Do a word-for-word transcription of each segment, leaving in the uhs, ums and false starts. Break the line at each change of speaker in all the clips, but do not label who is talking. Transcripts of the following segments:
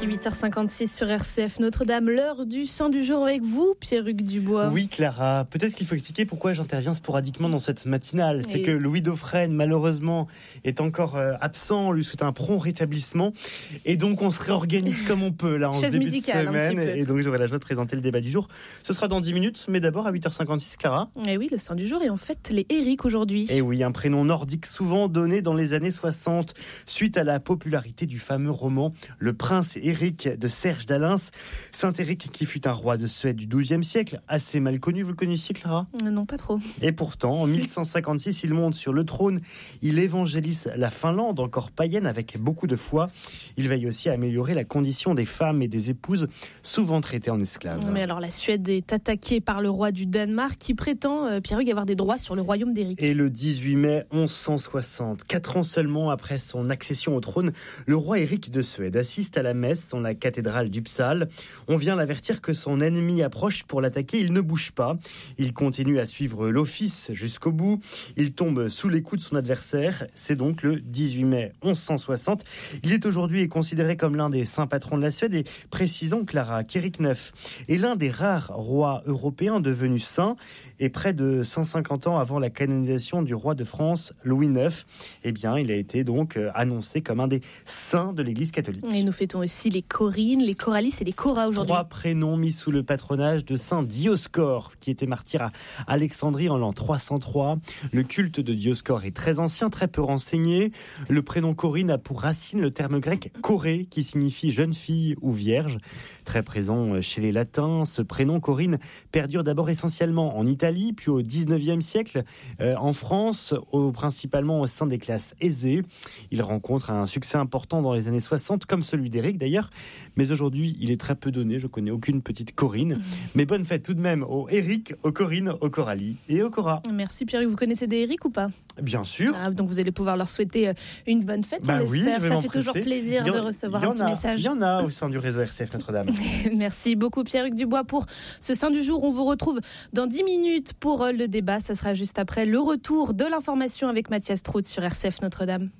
huit heures cinquante-six sur R C F Notre-Dame, l'heure du Saint du jour avec vous, Pierre-Hugues Dubois.
Oui, Clara, peut-être qu'il faut expliquer pourquoi j'interviens sporadiquement dans cette matinale. C'est
Et...
que Louis Dauphren, malheureusement, est encore euh, absent. On lui souhaite un prompt rétablissement. Et donc, on se réorganise comme on peut, là, en ce début de semaine. Et donc, j'aurai la joie de présenter le débat du jour. Ce sera dans dix minutes, mais d'abord à huit heures cinquante-six, Clara.
Et oui, le Saint du jour, et en fait, les Éric aujourd'hui.
Et oui, un prénom nordique souvent donné dans les années soixante, suite à la popularité du fameux roman Le Prince Éric de Serge Dalins. Saint Éric qui fut un roi de Suède du douzième siècle, assez mal connu, vous le connaissiez, Clara ?
euh, Non, pas trop.
Et pourtant, en mille cent cinquante-six, il monte sur le trône, il évangélise la Finlande, encore païenne, avec beaucoup de foi. Il veille aussi à améliorer la condition des femmes et des épouses, souvent traitées en esclaves.
Mais alors, la Suède est attaquée par le roi du Danemark, qui prétend, euh, Pierre-Hugues, avoir des droits sur le royaume d'Éric.
Et le dix-huit mai onze cent soixante, quatre ans seulement après son accession au trône, le roi Éric de Suède assiste à la messe dans la cathédrale d'Uppsala. On vient l'avertir que son ennemi approche pour l'attaquer. Il ne bouge pas. Il continue à suivre l'office jusqu'au bout. Il tombe sous les coups de son adversaire. C'est donc le dix-huit mai onze cent soixante. Il est aujourd'hui considéré comme l'un des saints patrons de la Suède. Et précisons, Clara, qu'Éric neuf est l'un des rares rois européens devenus saints. Et près de cent cinquante ans avant la canonisation du roi de France, Louis neuf, eh bien, il a été donc annoncé comme un des saints de l'Église catholique.
Et nous fêtons aussi les Corines, les Coralis et les Cora aujourd'hui.
Trois prénoms mis sous le patronage de saint Dioscore, qui était martyr à Alexandrie en l'an trois cent trois. Le culte de Dioscore est très ancien, très peu renseigné. Le prénom Corine a pour racine le terme grec Corée, qui signifie jeune fille ou vierge. Très présent chez les Latins, ce prénom Corine perdure d'abord essentiellement en Italie, puis au dix-neuvième siècle euh, en France, au, principalement au sein des classes aisées. Il rencontre un succès important dans les années soixante, comme celui d'Éric d'ailleurs, mais aujourd'hui il est très peu donné, je connais aucune petite Corine, mmh. mais bonne fête tout de même aux Éric, aux Corines, aux Coralie et aux Cora.
Merci Pierre, vous connaissez des Éric ou pas ?
Bien sûr.
Ah, donc vous allez pouvoir leur souhaiter une bonne fête,
bah
on
oui,
l'espère, ça fait
presser.
toujours plaisir
en,
de recevoir un petit
a,
message.
Il y en a au sein du réseau R C F Notre-Dame.
Merci beaucoup Pierre-Hugues Dubois pour ce Saint du jour, on vous retrouve dans dix minutes pour le débat, ça sera juste après le retour de l'information avec Mathias Trout sur R C F Notre-Dame.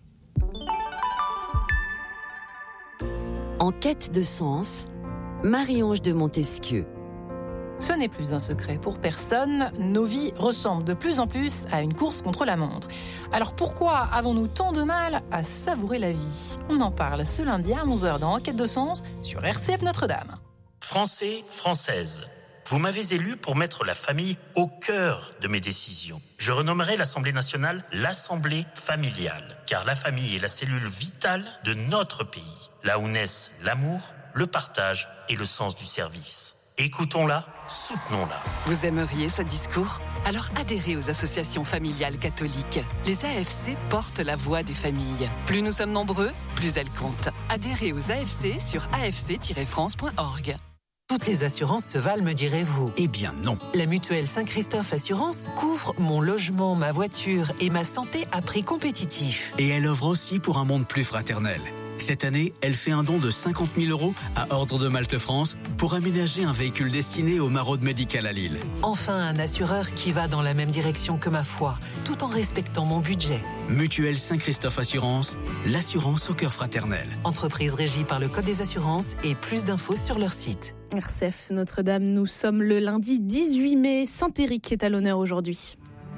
En quête de sens, Marie-Ange de Montesquieu.
Ce n'est plus un secret pour personne, nos vies ressemblent de plus en plus à une course contre la montre. Alors pourquoi avons-nous tant de mal à savourer la vie ? On en parle ce lundi à onze heures dans En quête de sens sur R C F Notre-Dame.
Français, Françaises, vous m'avez élu pour mettre la famille au cœur de mes décisions. Je renommerai l'Assemblée nationale l'Assemblée familiale, car la famille est la cellule vitale de notre pays, là où naissent l'amour, le partage et le sens du service. Écoutons-la, soutenons-la.
Vous aimeriez ce discours ? Alors adhérez aux associations familiales catholiques. Les A F C portent la voix des familles. Plus nous sommes nombreux, plus elles comptent. Adhérez aux A F C sur a f c tiret france point org.
Toutes les assurances se valent, me direz-vous.
Eh bien non.
La mutuelle Saint-Christophe Assurance couvre mon logement, ma voiture et ma santé à prix compétitif.
Et elle œuvre aussi pour un monde plus fraternel. Cette année, elle fait un don de cinquante mille euros à Ordre de Malte France pour aménager un véhicule destiné aux maraudes médicales à Lille.
Enfin, un assureur qui va dans la même direction que ma foi, tout en respectant mon budget.
Mutuelle Saint-Christophe Assurance, l'assurance au cœur fraternel.
Entreprise régie par le Code des assurances et plus d'infos sur leur site.
R C F Notre-Dame, nous sommes le lundi dix-huit mai. Saint-Éric est à l'honneur aujourd'hui.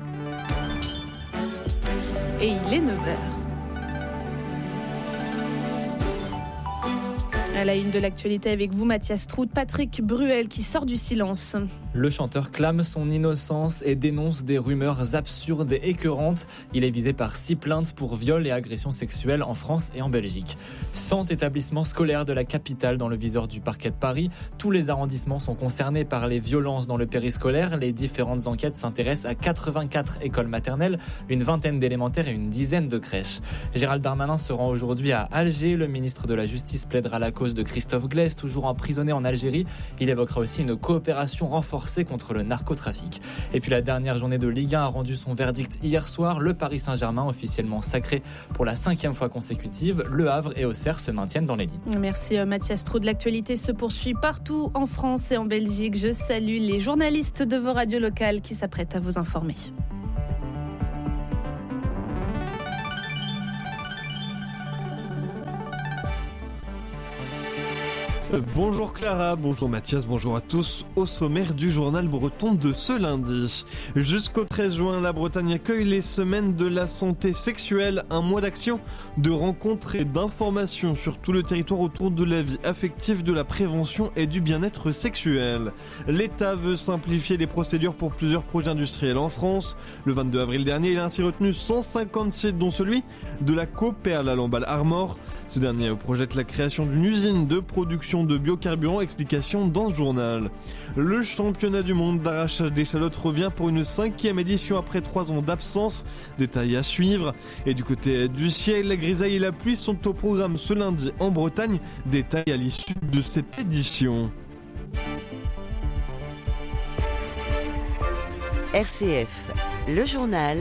Et il est neuf heures. À la une de l'actualité avec vous, Mathias Trout, Patrick Bruel qui sort du silence.
Le chanteur clame son innocence et dénonce des rumeurs absurdes et écœurantes. Il est visé par six plaintes pour viol et agressions sexuelles en France et en Belgique. cent établissements scolaires de la capitale dans le viseur du parquet de Paris. Tous les arrondissements sont concernés par les violences dans le périscolaire. Les différentes enquêtes s'intéressent à quatre-vingt-quatre écoles maternelles, une vingtaine d'élémentaires et une dizaine de crèches. Gérald Darmanin se rend aujourd'hui à Alger. Le ministre de la Justice plaidera la cause de Christophe Glaise, toujours emprisonné en Algérie. Il évoquera aussi une coopération renforcée contre le narcotrafic. Et puis la dernière journée de Ligue un a rendu son verdict hier soir. Le Paris Saint-Germain, officiellement sacré pour la cinquième fois consécutive. Le Havre et Auxerre se maintiennent dans l'élite.
Merci Mathias Trout. L'actualité se poursuit partout en France et en Belgique. Je salue les journalistes de vos radios locales qui s'apprêtent à vous informer.
Bonjour Clara, bonjour Mathias, bonjour à tous. Au sommaire du journal breton de ce lundi. Jusqu'au treize juin, la Bretagne accueille les semaines de la santé sexuelle, un mois d'action, de rencontres et d'informations sur tout le territoire autour de la vie affective, de la prévention et du bien-être sexuel. L'État veut simplifier les procédures pour plusieurs projets industriels en France. Le vingt-deux avril dernier, il a ainsi retenu cent cinquante sites, dont celui de la Coperle à Lamballe Armor. Ce dernier projette la création d'une usine de production de biocarburants, explication dans ce journal. Le championnat du monde d'arrachage d'échalotes revient pour une cinquième édition après trois ans d'absence. Détails à suivre. Et du côté du ciel, la grisaille et la pluie sont au programme ce lundi en Bretagne. Détails à l'issue de cette édition.
R C F, le journal,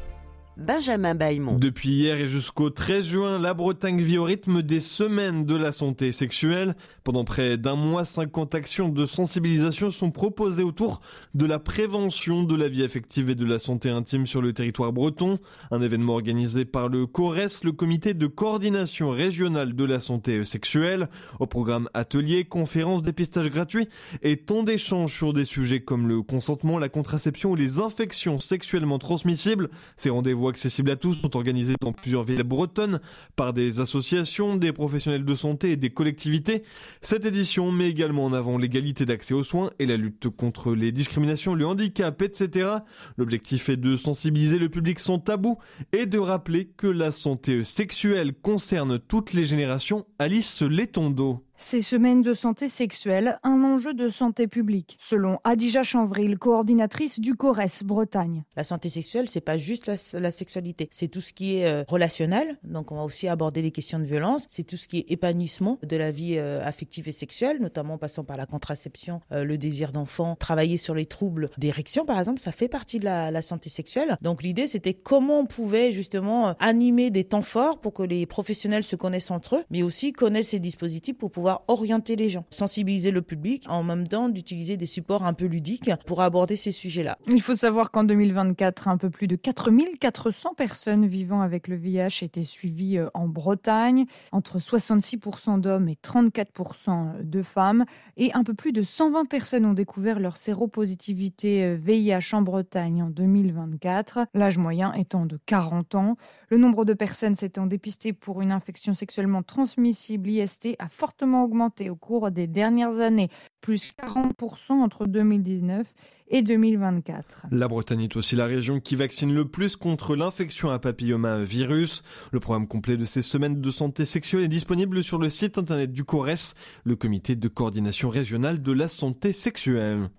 Benjamin Baillemont.
Depuis hier et jusqu'au treize juin, la Bretagne vit au rythme des semaines de la santé sexuelle. Pendant près d'un mois, cinquante actions de sensibilisation sont proposées autour de la prévention de la vie affective et de la santé intime sur le territoire breton. Un événement organisé par le CORES, le comité de coordination régionale de la santé sexuelle. Au programme ateliers, conférences, dépistage gratuit et temps d'échange sur des sujets comme le consentement, la contraception ou les infections sexuellement transmissibles. Ces rendez-vous accessibles à tous sont organisés dans plusieurs villes bretonnes par des associations, des professionnels de santé et des collectivités. Cette édition met également en avant l'égalité d'accès aux soins et la lutte contre les discriminations, le handicap, et cetera. L'objectif est de sensibiliser le public sans tabou et de rappeler que la santé sexuelle concerne toutes les générations. Alice Letondo.
Ces semaines de santé sexuelle, un enjeu de santé publique, selon Adija Chanvril, coordinatrice du CORES Bretagne.
La santé sexuelle, c'est pas juste la, la sexualité, c'est tout ce qui est euh, relationnel. Donc, on va aussi aborder les questions de violence. C'est tout ce qui est épanouissement de la vie euh, affective et sexuelle, notamment en passant par la contraception, euh, le désir d'enfant, travailler sur les troubles d'érection, par exemple, ça fait partie de la, la santé sexuelle. Donc, l'idée, c'était comment on pouvait justement animer des temps forts pour que les professionnels se connaissent entre eux, mais aussi connaissent ces dispositifs pour pouvoir orienter les gens, sensibiliser le public, en même temps d'utiliser des supports un peu ludiques pour aborder ces sujets-là.
Il faut savoir qu'en deux mille vingt-quatre, un peu plus de quatre mille quatre cents personnes vivant avec le V I H étaient suivies en Bretagne, entre soixante-six pour cent d'hommes et trente-quatre pour cent de femmes, et un peu plus de cent vingt personnes ont découvert leur séropositivité V I H en Bretagne en deux mille vingt-quatre, l'âge moyen étant de quarante ans. Le nombre de personnes s'étant dépistées pour une infection sexuellement transmissible I S T a fortement augmenté au cours des dernières années, plus quarante pour cent entre deux mille dix-neuf et deux mille vingt-quatre.
La Bretagne est aussi la région qui vaccine le plus contre l'infection à papillomavirus. Le programme complet de ces semaines de santé sexuelle est disponible sur le site internet du CORES, le comité de coordination régionale de la santé sexuelle.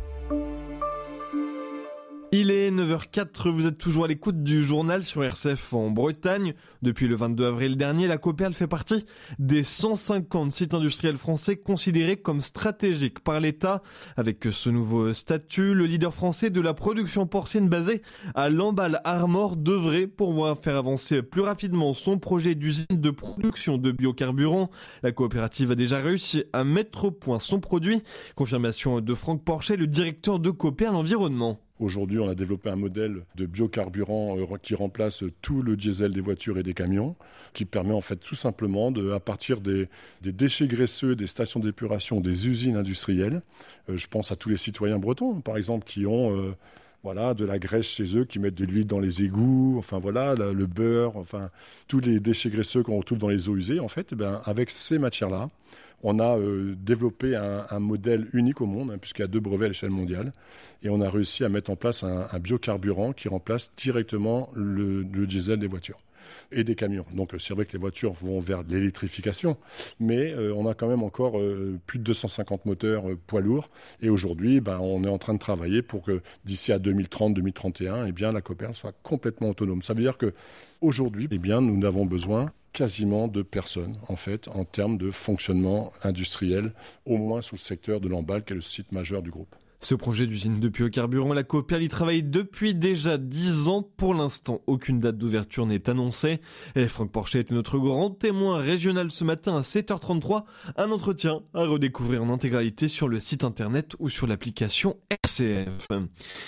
Il est neuf heures quatre, vous êtes toujours à l'écoute du journal sur R C F en Bretagne. Depuis le vingt-deux avril dernier, la Coperle fait partie des cent cinquante sites industriels français considérés comme stratégiques par l'État. Avec ce nouveau statut, le leader français de la production porcine basé à Lamballe Armor devrait pouvoir faire avancer plus rapidement son projet d'usine de production de biocarburants. La coopérative a déjà réussi à mettre au point son produit. Confirmation de Franck Porchet, le directeur de Coperle Environnement.
Aujourd'hui, on a développé un modèle de biocarburant qui remplace tout le diesel des voitures et des camions, qui permet en fait tout simplement, de, à partir des, des déchets graisseux, des stations d'épuration, des usines industrielles, euh, je pense à tous les citoyens bretons, par exemple, qui ont euh, voilà, de la graisse chez eux, qui mettent de l'huile dans les égouts, enfin voilà, le, le beurre, enfin tous les déchets graisseux qu'on retrouve dans les eaux usées, en fait, eh bien, avec ces matières-là, on a euh, développé un, un modèle unique au monde, hein, puisqu'il y a deux brevets à l'échelle mondiale, et on a réussi à mettre en place un, un biocarburant qui remplace directement le, le diesel des voitures et des camions. Donc c'est vrai que les voitures vont vers l'électrification, mais euh, on a quand même encore euh, plus de deux cent cinquante moteurs euh, poids lourds, et aujourd'hui, ben, on est en train de travailler pour que d'ici à deux mille trente deux mille trente et un, eh bien, la Coperle soit complètement autonome. Ça veut dire qu'aujourd'hui, eh bien, nous n'avons besoin quasiment de personnes, en fait, en termes de fonctionnement industriel, au moins sous le secteur de Lamballe, qui est le site majeur du groupe.
Ce projet d'usine de biocarburant, la Coperle y travaille depuis déjà dix ans. Pour l'instant, aucune date d'ouverture n'est annoncée. Et Franck Porchet était notre grand témoin régional ce matin à sept heures trente-trois. Un entretien à redécouvrir en intégralité sur le site internet ou sur l'application R C F.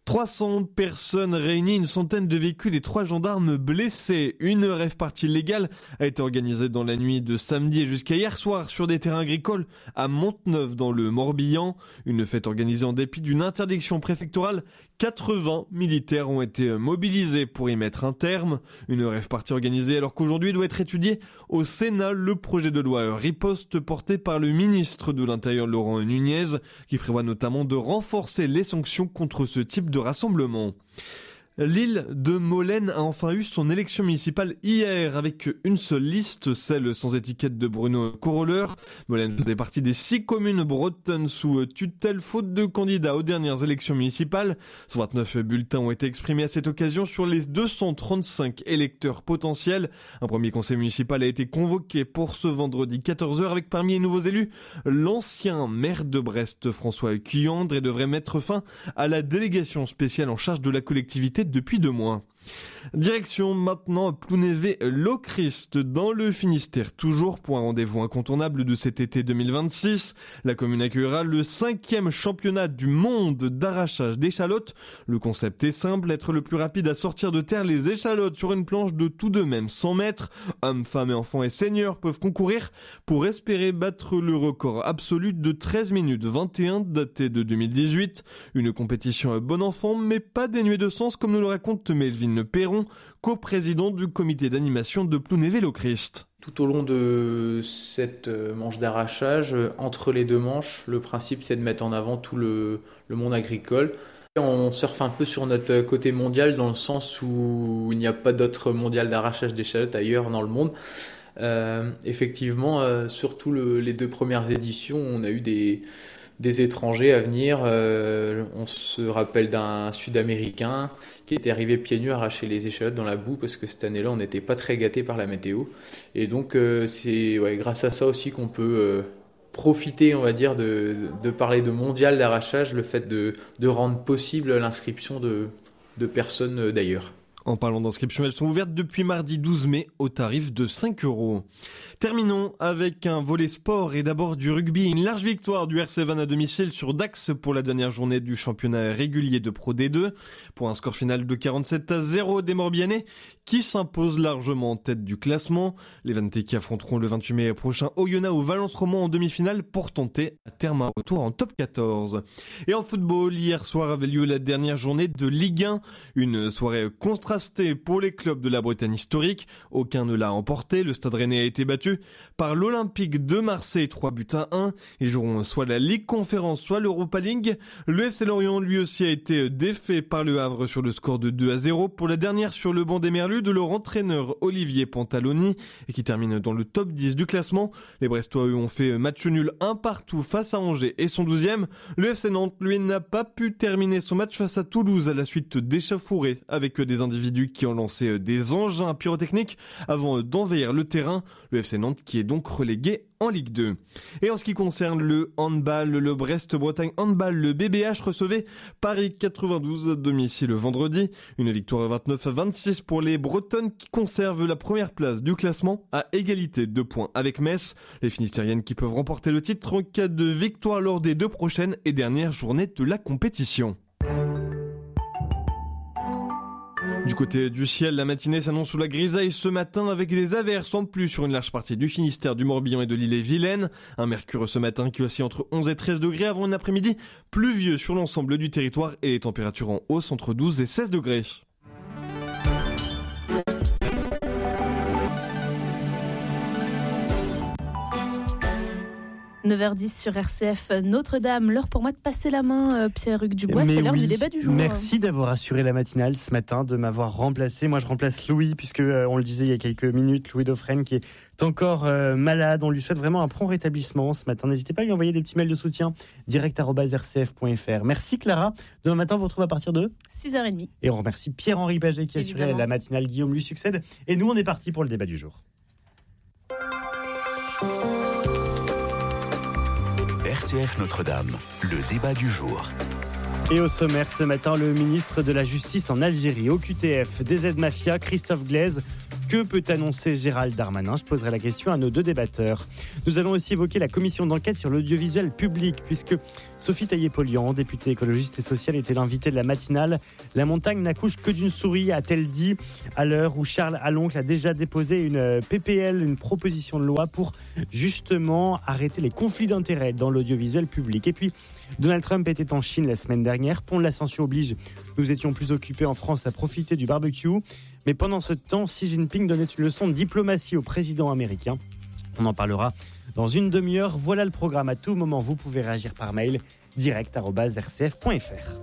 trois cents personnes réunies, une centaine de véhicules et trois gendarmes blessés. Une rave party légale a été organisée dans la nuit de samedi et jusqu'à hier soir sur des terrains agricoles à Monteneuf dans le Morbihan. Une fête organisée en dépit d'une interdiction préfectorale. quatre-vingts militaires ont été mobilisés pour y mettre un terme. Une rave party organisée alors qu'aujourd'hui doit être étudié au Sénat le projet de loi riposte porté par le ministre de l'Intérieur Laurent Nunez qui prévoit notamment de renforcer les sanctions contre ce type de rassemblement. L'île de Molène a enfin eu son élection municipale hier avec une seule liste, celle sans étiquette de Bruno Corolleur. Molène faisait partie des six communes bretonnes sous tutelle faute de candidats aux dernières élections municipales. cent vingt-neuf bulletins ont été exprimés à cette occasion sur les deux cent trente-cinq électeurs potentiels. Un premier conseil municipal a été convoqué pour ce vendredi quatorze heures avec parmi les nouveaux élus l'ancien maire de Brest François Cuyandre et devrait mettre fin à la délégation spéciale en charge de la collectivité depuis deux mois. Direction maintenant Plounévez-Lochrist dans le Finistère, toujours pour un rendez-vous incontournable de cet été deux mille vingt-six. La commune accueillera le cinquième championnat du monde d'arrachage d'échalotes. Le concept est simple, être le plus rapide à sortir de terre les échalotes sur une planche de tout de même cent mètres. Hommes, femmes et enfants et seniors peuvent concourir pour espérer battre le record absolu de treize minutes vingt et un daté de deux mille dix-huit. Une compétition bon enfant mais pas dénuée de sens comme nous le raconte Melvin Perron, coprésident du comité d'animation de Plounévez-Lochrist.
Tout au long de cette manche d'arrachage, entre les deux manches, le principe c'est de mettre en avant tout le, le monde agricole. On surfe un peu sur notre côté mondial dans le sens où il n'y a pas d'autre mondial d'arrachage d'échalotes ailleurs dans le monde. Euh, effectivement, euh, surtout le, les deux premières éditions, on a eu des... des étrangers à venir. Euh, on se rappelle d'un Sud-Américain qui était arrivé pieds nus à arracher les échalotes dans la boue parce que cette année-là, on n'était pas très gâtés par la météo. Et donc, euh, c'est ouais, grâce à ça aussi qu'on peut euh, profiter, on va dire, de, de parler de mondial d'arrachage, le fait de, de rendre possible l'inscription de, de personnes d'ailleurs.
En parlant d'inscription, elles sont ouvertes depuis mardi douze mai au tarif de cinq euros. Terminons avec un volet sport et d'abord du rugby. Une large victoire du R C Vannes à domicile sur Dax pour la dernière journée du championnat régulier de Pro D deux. Pour un score final de quarante-sept à zéro des Morbihanais qui s'imposent largement en tête du classement. Les Vannetais qui affronteront le vingt-huit mai prochain Oyonnax ou Valence Romand en demi-finale pour tenter à terme un retour en top quatorze. Et en football, hier soir avait lieu la dernière journée de Ligue un. Une soirée contrastée pour les clubs de la Bretagne historique. Aucun ne l'a emporté. Le Stade Rennais a été battu par l'Olympique de Marseille, trois buts à un. Ils joueront soit la Ligue Conférence, soit l'Europa League. Le F C Lorient, lui aussi, a été défait par le Havre sur le score de deux à zéro. Pour la dernière sur le banc des Merlus de leur entraîneur Olivier Pantaloni et qui termine dans le top dix du classement. Les Brestois, eux, ont fait match nul un partout face à Angers et son douzième. Le F C Nantes, lui, n'a pas pu terminer son match face à Toulouse à la suite d'échauffourées avec des individus qui ont lancé des engins pyrotechniques avant d'envahir le terrain. Le F C Nantes qui est donc relégué en Ligue deux. Et en ce qui concerne le handball, le Brest-Bretagne handball, le B B H recevait Paris quatre-vingt-douze à domicile le vendredi. Une victoire vingt-neuf à vingt-six pour les Bretonnes qui conservent la première place du classement à égalité de points avec Metz. Les Finistériennes qui peuvent remporter le titre en cas de victoire lors des deux prochaines et dernières journées de la compétition. Du côté du ciel, la matinée s'annonce sous la grisaille ce matin avec des averses en plus sur une large partie du Finistère, du Morbihan et de l'Ille-et-Vilaine. Un mercure ce matin qui oscille entre onze et treize degrés avant un après-midi pluvieux sur l'ensemble du territoire et les températures en hausse entre douze et seize degrés.
neuf heures dix sur R C F Notre-Dame. L'heure pour moi de passer la main, Pierre-Hugues Dubois.
Mais
c'est l'heure
oui,
du débat du jour.
Merci d'avoir assuré la matinale ce matin, de m'avoir remplacé. Moi, je remplace Louis, puisque euh, on le disait il y a quelques minutes, Louis Dauphren qui est encore euh, malade. On lui souhaite vraiment un prompt rétablissement ce matin. N'hésitez pas à lui envoyer des petits mails de soutien direct arobase r c f point f r. Merci Clara. Demain matin, on vous retrouve à partir de
six heures trente.
Et on remercie Pierre-Henri Baget qui a assuré
Évidemment.
la matinale. Guillaume lui succède. Et nous, on est parti pour le débat du jour.
R C F Notre-Dame, le débat du jour.
Et au sommaire ce matin, le ministre de la Justice en Algérie, au Q T F, D Z Mafia, Christophe Glaise. Que peut annoncer Gérald Darmanin? Je poserai la question à nos deux débatteurs. Nous allons aussi évoquer la commission d'enquête sur l'audiovisuel public, puisque Sophie Taillé-Polian, députée écologiste et sociale, était l'invitée de la matinale. La montagne n'accouche que d'une souris, a-t-elle dit, à l'heure où Charles Aloncle a déjà déposé une P P L, une proposition de loi pour justement arrêter les conflits d'intérêts dans l'audiovisuel public. Et puis, Donald Trump était en Chine la semaine dernière. Pont de l'Ascension oblige, nous étions plus occupés en France à profiter du barbecue. Mais pendant ce temps, Xi Jinping donnait une leçon de diplomatie au président américain. On en parlera dans une demi-heure. Voilà le programme. À tout moment, vous pouvez réagir par mail direct arobase r c f point f r.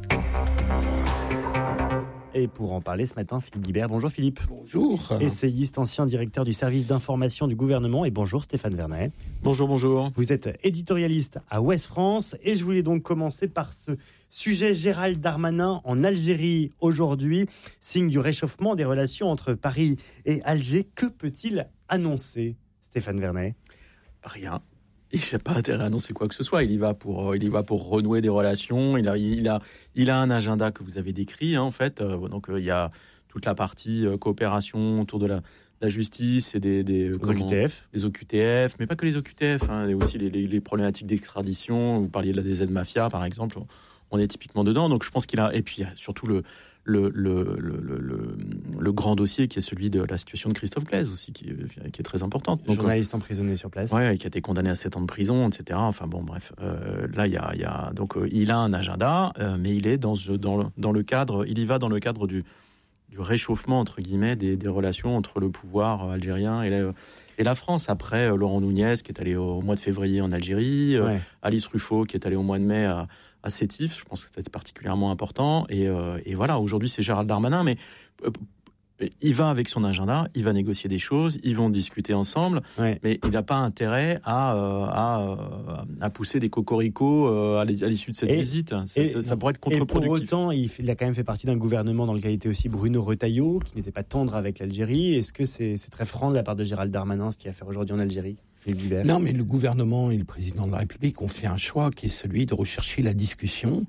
Et pour en parler ce matin, Philippe Guibert. Bonjour Philippe.
Bonjour.
Essayiste, ancien directeur du service d'information du gouvernement. Et bonjour Stéphane Vernet.
Bonjour, bonjour.
Vous êtes éditorialiste à Ouest France. Et je voulais donc commencer par ce sujet Gérald Darmanin en Algérie aujourd'hui. Signe du réchauffement des relations entre Paris et Alger. Que peut-il annoncer, Stéphane Vernet?
Rien. Il n'a pas intérêt à annoncer quoi que ce soit. Il y va pour, il y va pour renouer des relations. Il a, il a, il a un agenda que vous avez décrit, hein, en fait. Donc, euh, il y a toute la partie euh, coopération autour de la, la justice et des, des,
O Q T F.
des O Q T F, mais pas que les O Q T F. Hein, et aussi les, les, les problématiques d'extradition. Vous parliez de la D Z Mafia, par exemple. On est typiquement dedans. Donc, je pense qu'il a... Et puis, il y a surtout le... Le, le, le, le, le grand dossier qui est celui de la situation de Christophe Glaise aussi, qui, qui est très importante.
Donc, journaliste emprisonné sur place.
Oui, qui a été condamné à sept ans de prison, et cetera. Enfin bon, bref. Euh, là, il y a, il y a donc euh, il a un agenda, euh, mais il est dans, dans, dans le cadre, il y va dans le cadre du, du réchauffement entre guillemets des, des relations entre le pouvoir algérien et la, et la France. Après, euh, Laurent Nunez qui est allé au mois de février en Algérie, euh, ouais. Alice Ruffo qui est allé au mois de mai à à Sétif, je pense que c'était particulièrement important. Et, euh, et voilà, aujourd'hui, c'est Gérald Darmanin, mais euh, il va avec son agenda, il va négocier des choses, ils vont discuter ensemble, ouais. mais il n'a pas intérêt à, euh, à, à pousser des cocoricots euh, à l'issue de cette
et,
visite. Ça,
et,
ça, ça pourrait être contre-productif.
Et pour autant, il, fait, il a quand même fait partie d'un gouvernement dans lequel était aussi Bruno Retailleau, qui n'était pas tendre avec l'Algérie. Est-ce que c'est, c'est très franc de la part de Gérald Darmanin, ce qu'il a fait aujourd'hui en Algérie?
Non, mais le gouvernement et le président de la République ont fait un choix qui est celui de rechercher la discussion.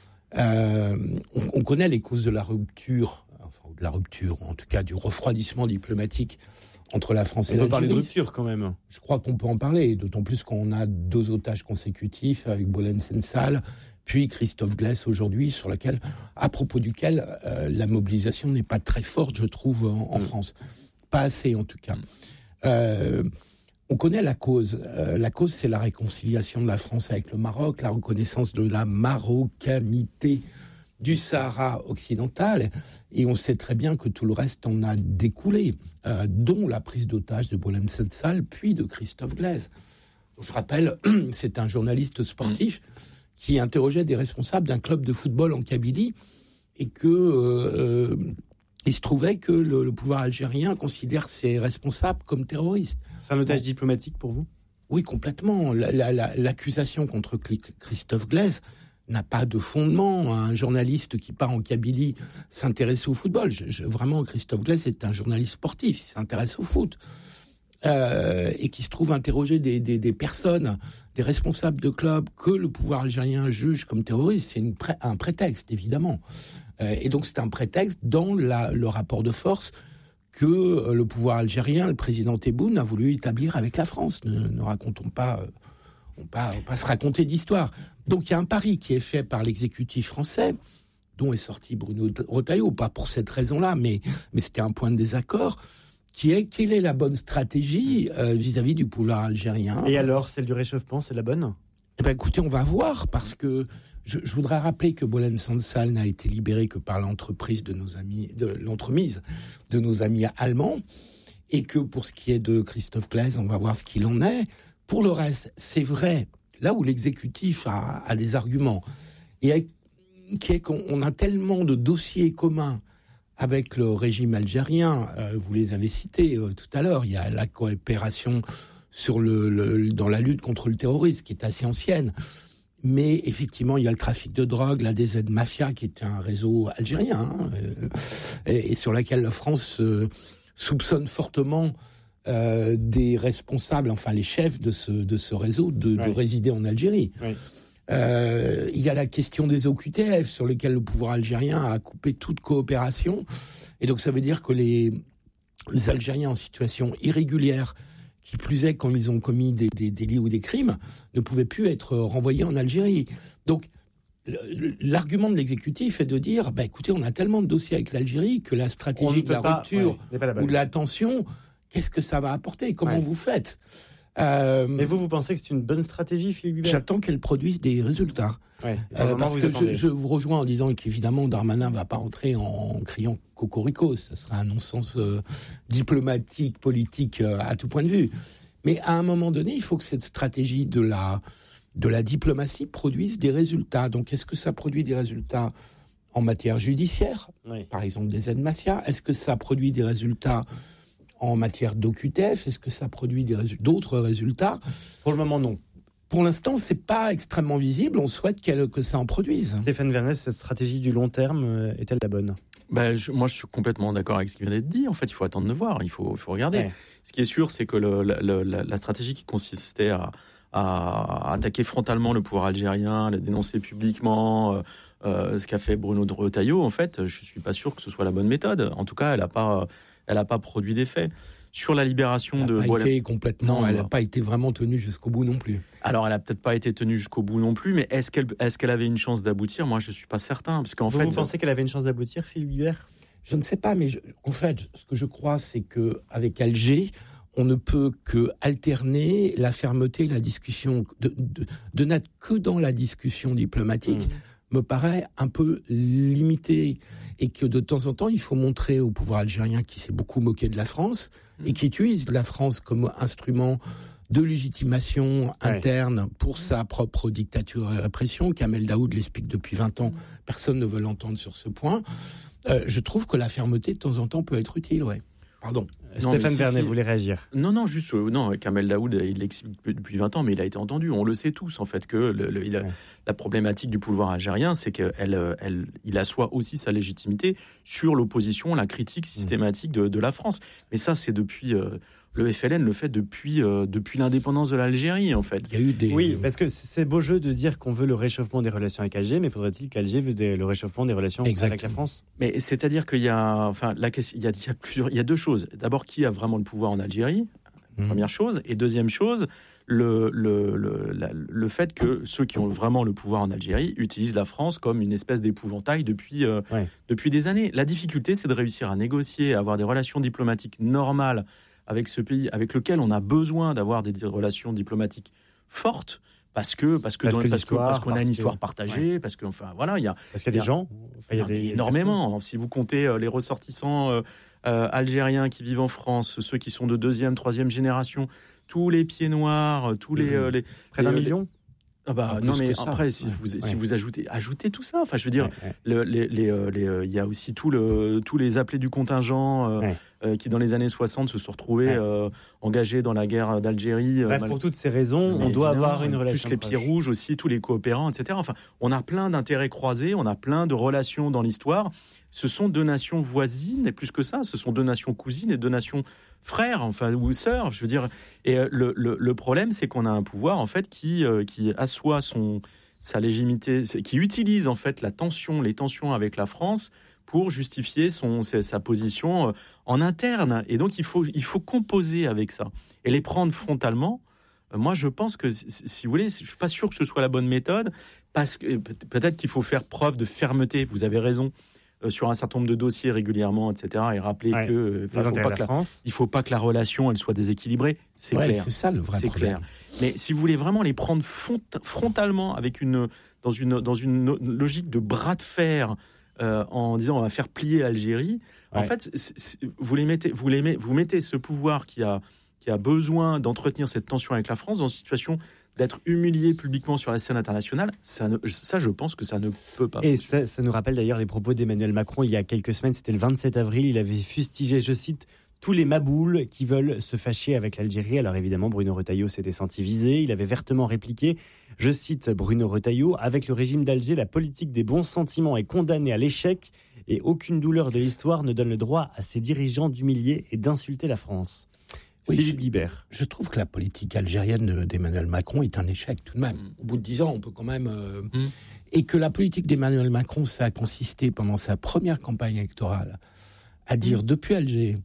Euh, on, on connaît les causes de la rupture, enfin de la rupture, en tout cas du refroidissement diplomatique entre la France
on
et l'Algérie.
On peut parler de rupture quand même.
Je crois qu'on peut en parler, d'autant plus qu'on a deux otages consécutifs avec Boualem Sensal, puis Christophe Glaise aujourd'hui, sur lequel, à propos duquel euh, la mobilisation n'est pas très forte, je trouve, en, en mmh. France. Pas assez, en tout cas. Euh, On connaît la cause. Euh, la cause, c'est la réconciliation de la France avec le Maroc, la reconnaissance de la marocanité du Sahara occidental. Et on sait très bien que tout le reste en a découlé, euh, dont la prise d'otage de Boualem Sensal, puis de Christophe Glaise. Je rappelle, c'est un journaliste sportif qui interrogeait des responsables d'un club de football en Kabylie et que... Euh, euh, il se trouvait que le, le pouvoir algérien considère ses responsables comme terroristes.
C'est un otage bon. diplomatique pour vous ?
Oui, complètement. La, la, la, l'accusation contre Christophe Glaise n'a pas de fondement. Un journaliste qui part en Kabylie s'intéresse au football. Je, je, vraiment, Christophe Glaise est un journaliste sportif, il s'intéresse au foot. Euh, et qui se trouve interroger des, des, des personnes, des responsables de clubs que le pouvoir algérien juge comme terroristes. C'est une pré- un prétexte, évidemment. Euh, et donc, c'est un prétexte dans la, le rapport de force que euh, le pouvoir algérien, le président Tebboune, a voulu établir avec la France. Ne, ne racontons pas, euh, on ne va pas se raconter d'histoire. Donc, il y a un pari qui est fait par l'exécutif français, dont est sorti Bruno Retailleau, pas pour cette raison-là, mais, mais c'était un point de désaccord, qui est quelle est la bonne stratégie euh, vis-à-vis du pouvoir algérien.
Et alors, celle du réchauffement, c'est la bonne ?
Eh ben, écoutez, on va voir, parce que Je, je voudrais rappeler que Boualem Sensal n'a été libéré que par l'entreprise de nos amis, de l'entremise de nos amis allemands, et que pour ce qui est de Christophe Glaise, on va voir ce qu'il en est. Pour le reste, c'est vrai, là où l'exécutif a, a des arguments, et avec, qui est qu'on on a tellement de dossiers communs avec le régime algérien, euh, vous les avez cités euh, tout à l'heure, il y a la coopération sur le, le, dans la lutte contre le terrorisme, qui est assez ancienne. Mais effectivement, il y a le trafic de drogue, la D Z Mafia, qui est un réseau algérien, hein, euh, et, et sur laquelle la France euh, soupçonne fortement euh, des responsables, enfin les chefs de ce, de ce réseau, de, ouais. de résider en Algérie. Ouais. Euh, il y a la question des O Q T F, sur lesquels le pouvoir algérien a coupé toute coopération. Et donc ça veut dire que les, les Algériens en situation irrégulière, qui plus est quand ils ont commis des, des délits ou des crimes, ne pouvaient plus être renvoyés en Algérie. Donc, l'argument de l'exécutif est de dire, bah, écoutez, on a tellement de dossiers avec l'Algérie que la stratégie de la pas, rupture ouais, la ou de la tension, qu'est-ce que ça va apporter ? Comment ouais. vous faites ?
Euh, Mais vous, vous pensez que c'est une bonne stratégie, Philippe Guibert ?
J'attends qu'elle produise des résultats.
Ouais,
euh, parce que je, je vous rejoins en disant qu'évidemment, Darmanin ne va pas entrer en, en criant cocorico. Ça serait un non-sens euh, diplomatique, politique euh, à tout point de vue. Mais à un moment donné, il faut que cette stratégie de la... de la diplomatie produisent des résultats. Donc, est-ce que ça produit des résultats en matière judiciaire, oui. par exemple des aides Massia ? Est-ce que ça produit des résultats en matière d'O Q T F ? Est-ce que ça produit des résu- d'autres résultats ?
Pour le moment, non.
Pour l'instant, c'est pas extrêmement visible. On souhaite qu'elle, que ça en produise.
Stéphane Vernès, cette stratégie du long terme est-elle la bonne ?
Ben, je, moi, je suis complètement d'accord avec ce qui vient d'être dit. En fait, il faut attendre de voir. Il faut, il faut regarder. Ouais. Ce qui est sûr, c'est que le, le, la, la stratégie qui consistait à à attaquer frontalement le pouvoir algérien, à le dénoncer publiquement, euh, euh, ce qu'a fait Bruno Retailleau, en fait, je suis pas sûr que ce soit la bonne méthode. En tout cas, elle n'a pas, elle a pas produit d'effet. Sur la libération
elle
de...
Elle n'a pas été complètement... Non, elle n'a pas été vraiment tenue jusqu'au bout non plus.
Alors, elle n'a peut-être pas été tenue jusqu'au bout non plus, mais est-ce qu'elle, est-ce qu'elle avait une chance d'aboutir ? Moi, je ne suis pas certain. Parce qu'en
vous,
fait,
vous pensez qu'elle avait une chance d'aboutir, Philippe Guibert ?
Je ne sais pas, mais je, en fait, ce que je crois, c'est qu'avec Alger... on ne peut que alterner la fermeté, la discussion, de, de, de n'être que dans la discussion diplomatique, mmh. me paraît un peu limité. Et que de temps en temps, il faut montrer au pouvoir algérien qui s'est beaucoup moqué de la France mmh. et qui utilise la France comme instrument de légitimation interne ouais. pour sa propre dictature et répression. Kamel Daoud l'explique depuis vingt ans, personne ne veut l'entendre sur ce point. Euh, je trouve que la fermeté, de temps en temps, peut être utile, ouais. Pardon.
Non, Stéphane si, Vernet, si. Vous voulez réagir ?
Non, non, juste, euh, non, Kamel Daoud, il l'explique depuis vingt ans, mais il a été entendu. On le sait tous, en fait, que le, le, il a, ouais. la problématique du pouvoir algérien, c'est qu'il elle, il assoit aussi sa légitimité sur l'opposition, la critique systématique de, de la France. Mais ça, c'est depuis... Euh, le F L N le fait depuis, euh, depuis l'indépendance de l'Algérie, en fait.
Il y a eu des...
Oui, parce que c'est beau jeu de dire qu'on veut le réchauffement des relations avec Alger, mais faudrait-il qu'Alger veut des, le réchauffement des relations Exactement. Avec la France ?
Mais c'est-à-dire qu'il y a, enfin, la question, il y a, il y a plusieurs, il y a deux choses. D'abord, qui a vraiment le pouvoir en Algérie ? Mmh. Première chose. Et deuxième chose, le, le, le, la, le fait que ceux qui ont vraiment le pouvoir en Algérie utilisent la France comme une espèce d'épouvantail depuis, euh, ouais. depuis des années. La difficulté, c'est de réussir à négocier, à avoir des relations diplomatiques normales avec ce pays avec lequel on a besoin d'avoir des, des relations diplomatiques fortes, parce que parce que
parce,
dans,
que
parce, que, parce qu'on a une histoire
que...
partagée, ouais. parce que enfin voilà, il y a
parce qu'il y a des gens,
enfin, il y a des, énormément. Personnes. Si vous comptez euh, les ressortissants euh, euh, algériens qui vivent en France, ceux qui sont de deuxième, troisième génération, tous les pieds noirs, tous les, euh, les
près d'un million.
Ah bah, non mais après si ouais, vous si ouais. vous ajoutez ajoutez tout ça, enfin je veux dire ouais, ouais. Le, les les les il euh, y a aussi tout le tous les appelés du contingent euh, ouais. euh, qui dans les années soixante se sont retrouvés ouais. euh, engagés dans la guerre d'Algérie.
Bref, mal... pour toutes ces raisons, on doit avoir une relation.
Plus les pieds rouges aussi, tous les coopérants, et cetera. Enfin, on a plein d'intérêts croisés, on a plein de relations dans l'histoire. Ce sont deux nations voisines, et plus que ça, ce sont deux nations cousines et deux nations frères, enfin, ou sœurs, je veux dire. Et le, le, le problème, c'est qu'on a un pouvoir, en fait, qui, euh, qui assoit son, sa légitimité, qui utilise, en fait, la tension, les tensions avec la France pour justifier son, sa position en interne. Et donc, il faut, il faut composer avec ça et les prendre frontalement. Moi, je pense que, si vous voulez, je ne suis pas sûr que ce soit la bonne méthode, parce que peut-être qu'il faut faire preuve de fermeté, vous avez raison, Euh, sur un certain nombre de dossiers régulièrement, et cetera, et rappeler ouais, que euh, faut pas que la, il faut pas que la relation elle soit déséquilibrée, c'est
ouais,
clair.
C'est ça le vrai
c'est
problème.
Clair. Mais si vous voulez vraiment les prendre font- frontalement avec une dans une dans une logique de bras de fer, euh, en disant on va faire plier l'Algérie, ouais. en fait, c'est, c'est, vous les mettez vous les mettez, vous mettez ce pouvoir qui a qui a besoin d'entretenir cette tension avec la France dans une situation d'être humilié publiquement sur la scène internationale, ça, ne, ça, je pense que ça ne peut pas.
Et ça, ça nous rappelle d'ailleurs les propos d'Emmanuel Macron il y a quelques semaines, c'était le vingt-sept avril, il avait fustigé, je cite, tous les maboules qui veulent se fâcher avec l'Algérie. Alors évidemment, Bruno Retailleau s'était senti visé, il avait vertement répliqué, je cite Bruno Retailleau, avec le régime d'Alger, la politique des bons sentiments est condamnée à l'échec et aucune douleur de l'histoire ne donne le droit à ses dirigeants d'humilier et d'insulter la France.
Oui,
Philippe Guibert.
Je, je trouve que la politique algérienne d'Emmanuel Macron est un échec tout de même. Mmh. Au bout de dix ans, on peut quand même... Euh, mmh. Et que la politique d'Emmanuel Macron, ça a consisté pendant sa première campagne électorale à dire mmh. depuis Alger,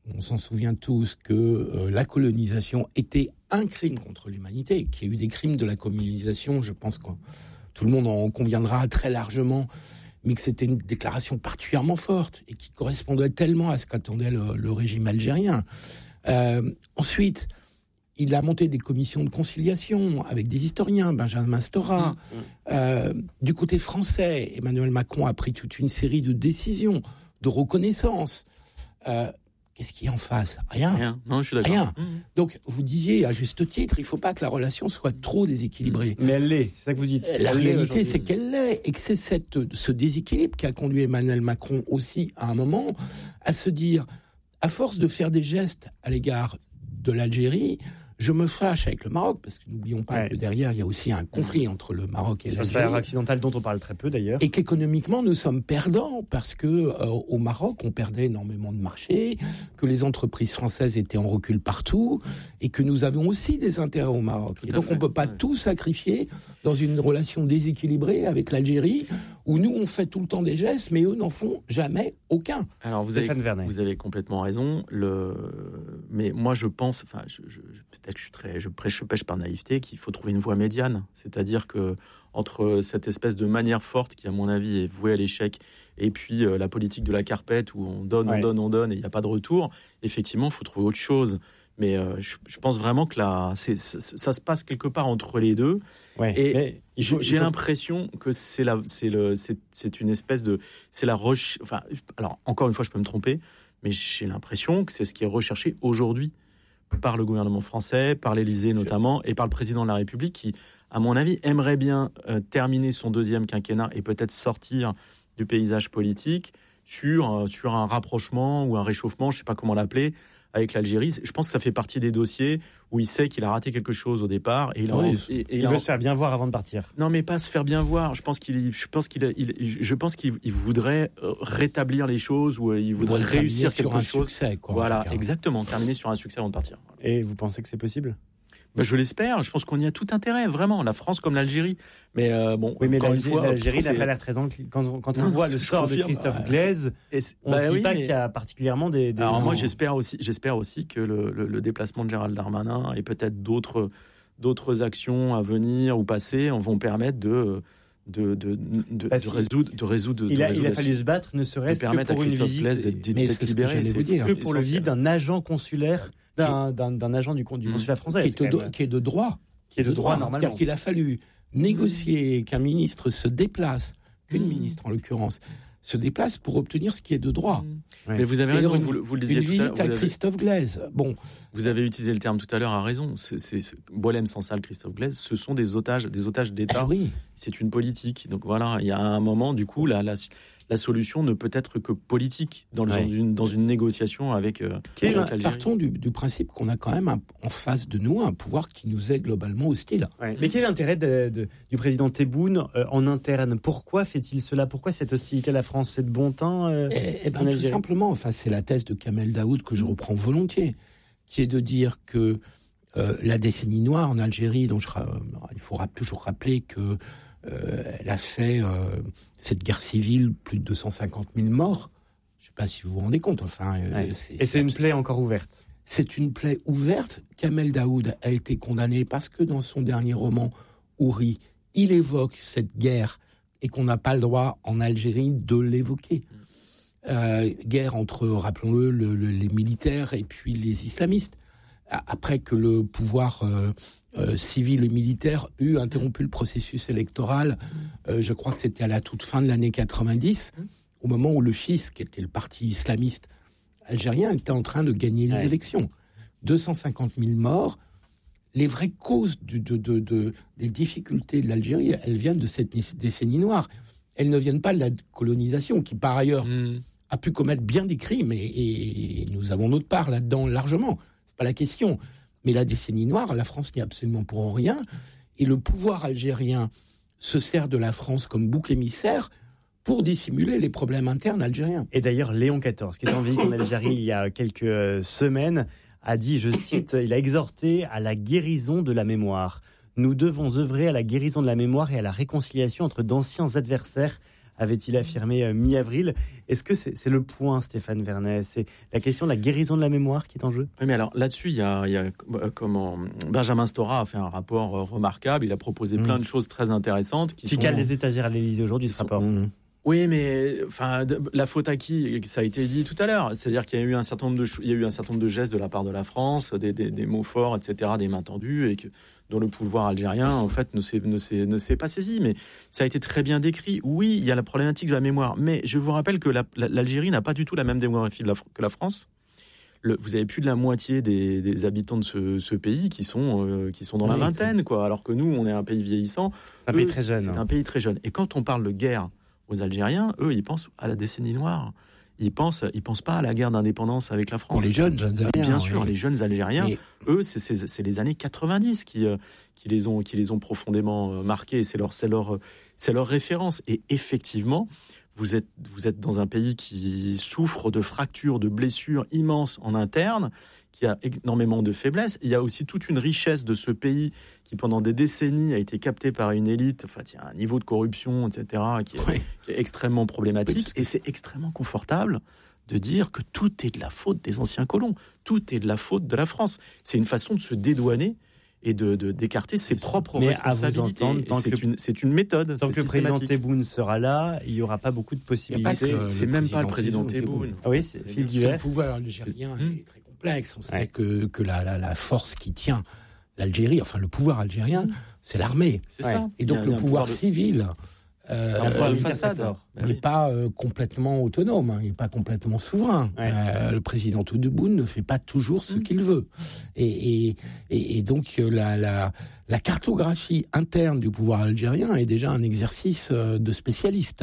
on s'en souvient tous, que euh, la colonisation était un crime contre l'humanité, qu'il y a eu des crimes de la colonisation, je pense que tout le monde en conviendra très largement, mais que c'était une déclaration particulièrement forte et qui correspondait tellement à ce qu'attendait le, le régime algérien. Euh, ensuite, il a monté des commissions de conciliation avec des historiens, Benjamin Stora. Mmh, mmh. Euh, du côté français, Emmanuel Macron a pris toute une série de décisions, de reconnaissance. Euh, Qu'est-ce qu'il y a en face ? Rien.
Rien. Non, je suis d'accord.
Rien. Mmh. Donc, vous disiez, à juste titre, il ne faut pas que la relation soit trop déséquilibrée.
Mais elle l'est, c'est ça que vous dites.
La elle réalité, c'est qu'elle l'est, et que c'est cette, ce déséquilibre qui a conduit Emmanuel Macron aussi, à un moment, à se dire, à force de faire des gestes à l'égard de l'Algérie, je me fâche avec le Maroc, parce que n'oublions pas ouais. que derrière, il y a aussi un conflit entre le Maroc et l'Algérie.
C'est l'Sahara occidental dont on parle très peu d'ailleurs.
Et qu'économiquement, nous sommes perdants, parce que euh, au Maroc, on perdait énormément de marchés, que les entreprises françaises étaient en recul partout, et que nous avons aussi des intérêts au Maroc. Tout et donc, fait. on ne peut pas ouais. tout sacrifier dans une relation déséquilibrée avec l'Algérie, où nous, on fait tout le temps des gestes, mais eux n'en font jamais aucun.
Alors, vous avez, vous avez complètement raison. Le... Mais moi, je pense... Enfin, je, je, peut-être que je, suis très, je, prêche, je pêche par naïveté, qu'il faut trouver une voie médiane. C'est-à-dire que entre cette espèce de manière forte, qui, à mon avis, est vouée à l'échec, et puis euh, la politique de la carpette, où on donne, ouais. on donne, on donne, et il n'y a pas de retour, effectivement, il faut trouver autre chose. Mais euh, je, je pense vraiment que là, c'est, c'est, ça se passe quelque part entre les deux. Ouais, et il faut, j'ai il faut... l'impression que c'est, la, c'est, le, c'est, c'est une espèce de... C'est la reche... Enfin, alors, encore une fois, je peux me tromper, mais j'ai l'impression que c'est ce qui est recherché aujourd'hui par le gouvernement français, par l'Élysée notamment, et par le président de la République qui, à mon avis, aimerait bien euh, terminer son deuxième quinquennat et peut-être sortir du paysage politique sur, euh, sur un rapprochement ou un réchauffement, je ne sais pas comment l'appeler, avec l'Algérie. Je pense que ça fait partie des dossiers où il sait qu'il a raté quelque chose au départ. Et il,
oui,
a, et, et
il, il veut a... se faire bien voir avant de partir.
Non, mais pas se faire bien voir. Je pense qu'il, je pense qu'il, il, je pense qu'il il voudrait rétablir les choses ou il voudrait réussir quelque
sur un
chose.
Succès, quoi,
voilà, exactement. Terminer sur un succès avant de partir.
Et vous pensez que c'est possible ?
Ben, je l'espère. Je pense qu'on y a tout intérêt, vraiment. La France comme l'Algérie. Mais euh, bon,
oui, mais l'Algérie, fois, l'Algérie n'a pas l'air très en... Quand, quand on non, voit le sort de Christophe Glaise, ouais, on bah, ne se dit oui, pas mais... qu'il y a particulièrement des. des...
Alors moi, j'espère aussi, j'espère aussi que le, le, le déplacement de Gérald Darmanin et peut-être d'autres d'autres actions à venir ou passer vont permettre de. De, de, de, de résoudre, de résoudre.
Il a,
de
il a fallu se battre, ne serait-ce que pour une visite,
d'être, d'être libéré,
c'est que pour le visite d'un agent consulaire, d'un, d'un, d'un agent du, du consulat français,
qui est, de, même... qui est de droit,
qui est de, de droit, droit normalement.
C'est-à-dire qu'il a fallu négocier qu'un ministre se déplace, qu'une mmh. ministre en l'occurrence, se déplace pour obtenir ce qui est de droit.
Mmh. Ouais. Mais vous avez raison, une, vous, vous le disiez
une
tout
visite
à l'heure.
à Christophe Glaise. Bon,
vous avez utilisé le terme tout à l'heure à raison. C'est, c'est Boualem Sansal, Christophe Glaise, ce sont des otages, des otages d'État.
Eh oui.
C'est une politique. Donc voilà, il y a un moment, du coup, la, la, la solution ne peut être que politique dans, le, ouais. dans, une, dans une négociation avec, euh, avec l'Algérie.
Partons du, du principe qu'on a quand même un, en face de nous un pouvoir qui nous est globalement hostile.
Ouais. Mais quel est l'intérêt de, de, du président Tebboune euh, en interne ? Pourquoi fait-il cela ? Pourquoi cette hostilité à la France ? C'est de bon temps euh,
eh, eh ben, tout simplement, enfin, c'est la thèse de Kamel Daoud que je reprends volontiers, qui est de dire que euh, la décennie noire en Algérie, dont je, euh, il faut toujours rappeler que Euh, elle a fait euh, cette guerre civile, plus de deux cent cinquante mille morts. Je ne sais pas si vous vous rendez compte. Enfin, euh,
ouais.
c'est,
Et c'est, c'est une plaie encore ouverte.
C'est une plaie ouverte. Kamel Daoud a été condamné parce que dans son dernier roman, Houri, il évoque cette guerre et qu'on n'a pas le droit en Algérie de l'évoquer. Euh, guerre entre, rappelons-le, le, le, les militaires et puis les islamistes. Après que le pouvoir euh, euh, civil et militaire eut interrompu le processus électoral, euh, je crois que c'était à la toute fin de l'année quatre-vingt-dix, au moment où le F I S, qui était le parti islamiste algérien, était en train de gagner les ouais. élections. deux cent cinquante mille morts. Les vraies causes du, de, de, de, des difficultés de l'Algérie, elles viennent de cette décennie noire. Elles ne viennent pas de la colonisation, qui par ailleurs mmh. a pu commettre bien des crimes, et, et nous avons notre part là-dedans largement. Pas la question, mais la décennie noire, la France n'y est absolument pour rien, et le pouvoir algérien se sert de la France comme bouc émissaire pour dissimuler les problèmes internes algériens.
Et d'ailleurs, Léon quatorze, qui était en visite en Algérie il y a quelques semaines, a dit, je cite, il a exhorté à la guérison de la mémoire. Nous devons œuvrer à la guérison de la mémoire et à la réconciliation entre d'anciens adversaires avait-il affirmé euh, mi-avril. Est-ce que c'est, c'est le point, Stéphane Vernet ? C'est la question de la guérison de la mémoire qui est en jeu ?
Oui, mais alors là-dessus, il y a, il y a euh, comment Benjamin Stora a fait un rapport euh, remarquable. Il a proposé mmh. plein de choses très intéressantes. Qui,
qui cale les étagères à l'Élysée aujourd'hui, ce rapport. Mmh.
Oui, mais enfin, la faute à qui ? Ça a été dit tout à l'heure. C'est-à-dire qu'il y a eu un certain nombre de, il y a eu un certain nombre de gestes de la part de la France, des, des, des mots forts, et cetera, des mains tendues, et que dont le pouvoir algérien, en fait, ne s'est, ne s'est, ne s'est pas saisi. Mais ça a été très bien décrit. Oui, il y a la problématique de la mémoire, mais je vous rappelle que la, la, l'Algérie n'a pas du tout la même démographie de la, que la France. Le, vous avez plus de la moitié des, des habitants de ce, ce pays qui sont, euh, qui sont dans oui, la vingtaine, quoi. Alors que nous, on est un pays vieillissant.
C'est un eux, pays très jeune.
C'est
hein.
un pays très jeune. Et quand on parle de guerre aux Algériens, eux, ils pensent à la décennie noire. Ils pensent, ils pensent pas à la guerre d'indépendance avec la France.
Pour les jeunes Algériens,
bien sûr,
oui.
les jeunes Algériens, mais... eux, c'est, c'est, c'est les années quatre-vingt-dix qui, euh, qui les ont, qui les ont profondément euh, marqués. C'est leur, c'est leur, c'est leur référence. Et effectivement, vous êtes, vous êtes dans un pays qui souffre de fractures, de blessures immenses en interne, qui a énormément de faiblesses. Il y a aussi toute une richesse de ce pays qui, pendant des décennies, a été capté par une élite. Enfin, il y a un niveau de corruption, et cetera, qui est, oui. qui est extrêmement problématique. Oui, que... Et c'est extrêmement confortable de dire que tout est de la faute des anciens colons. Tout est de la faute de la France. C'est une façon de se dédouaner et de, de, d'écarter ses propres
mais
responsabilités.
À vous entendre,
c'est,
que,
une, c'est une méthode.
Tant que le président Tebboune sera là, il n'y aura pas beaucoup de possibilités.
Pas, c'est même pas le président Tebboune.
Ah oui, c'est Philippe Guibert.
Le pouvoir algérien est très complexe. On sait ouais. que, que la, la, la force qui tient l'Algérie, enfin le pouvoir algérien, mmh. c'est l'armée.
C'est ouais. ça.
Et donc le pouvoir, pouvoir de... civil euh,
euh, façade
n'est oui. pas euh, complètement autonome, hein, il n'est pas complètement souverain. Ouais. Euh, le président Tebboune ne fait pas toujours ce mmh. qu'il veut. Et, et, et, et donc la, la, la cartographie interne du pouvoir algérien est déjà un exercice de spécialiste.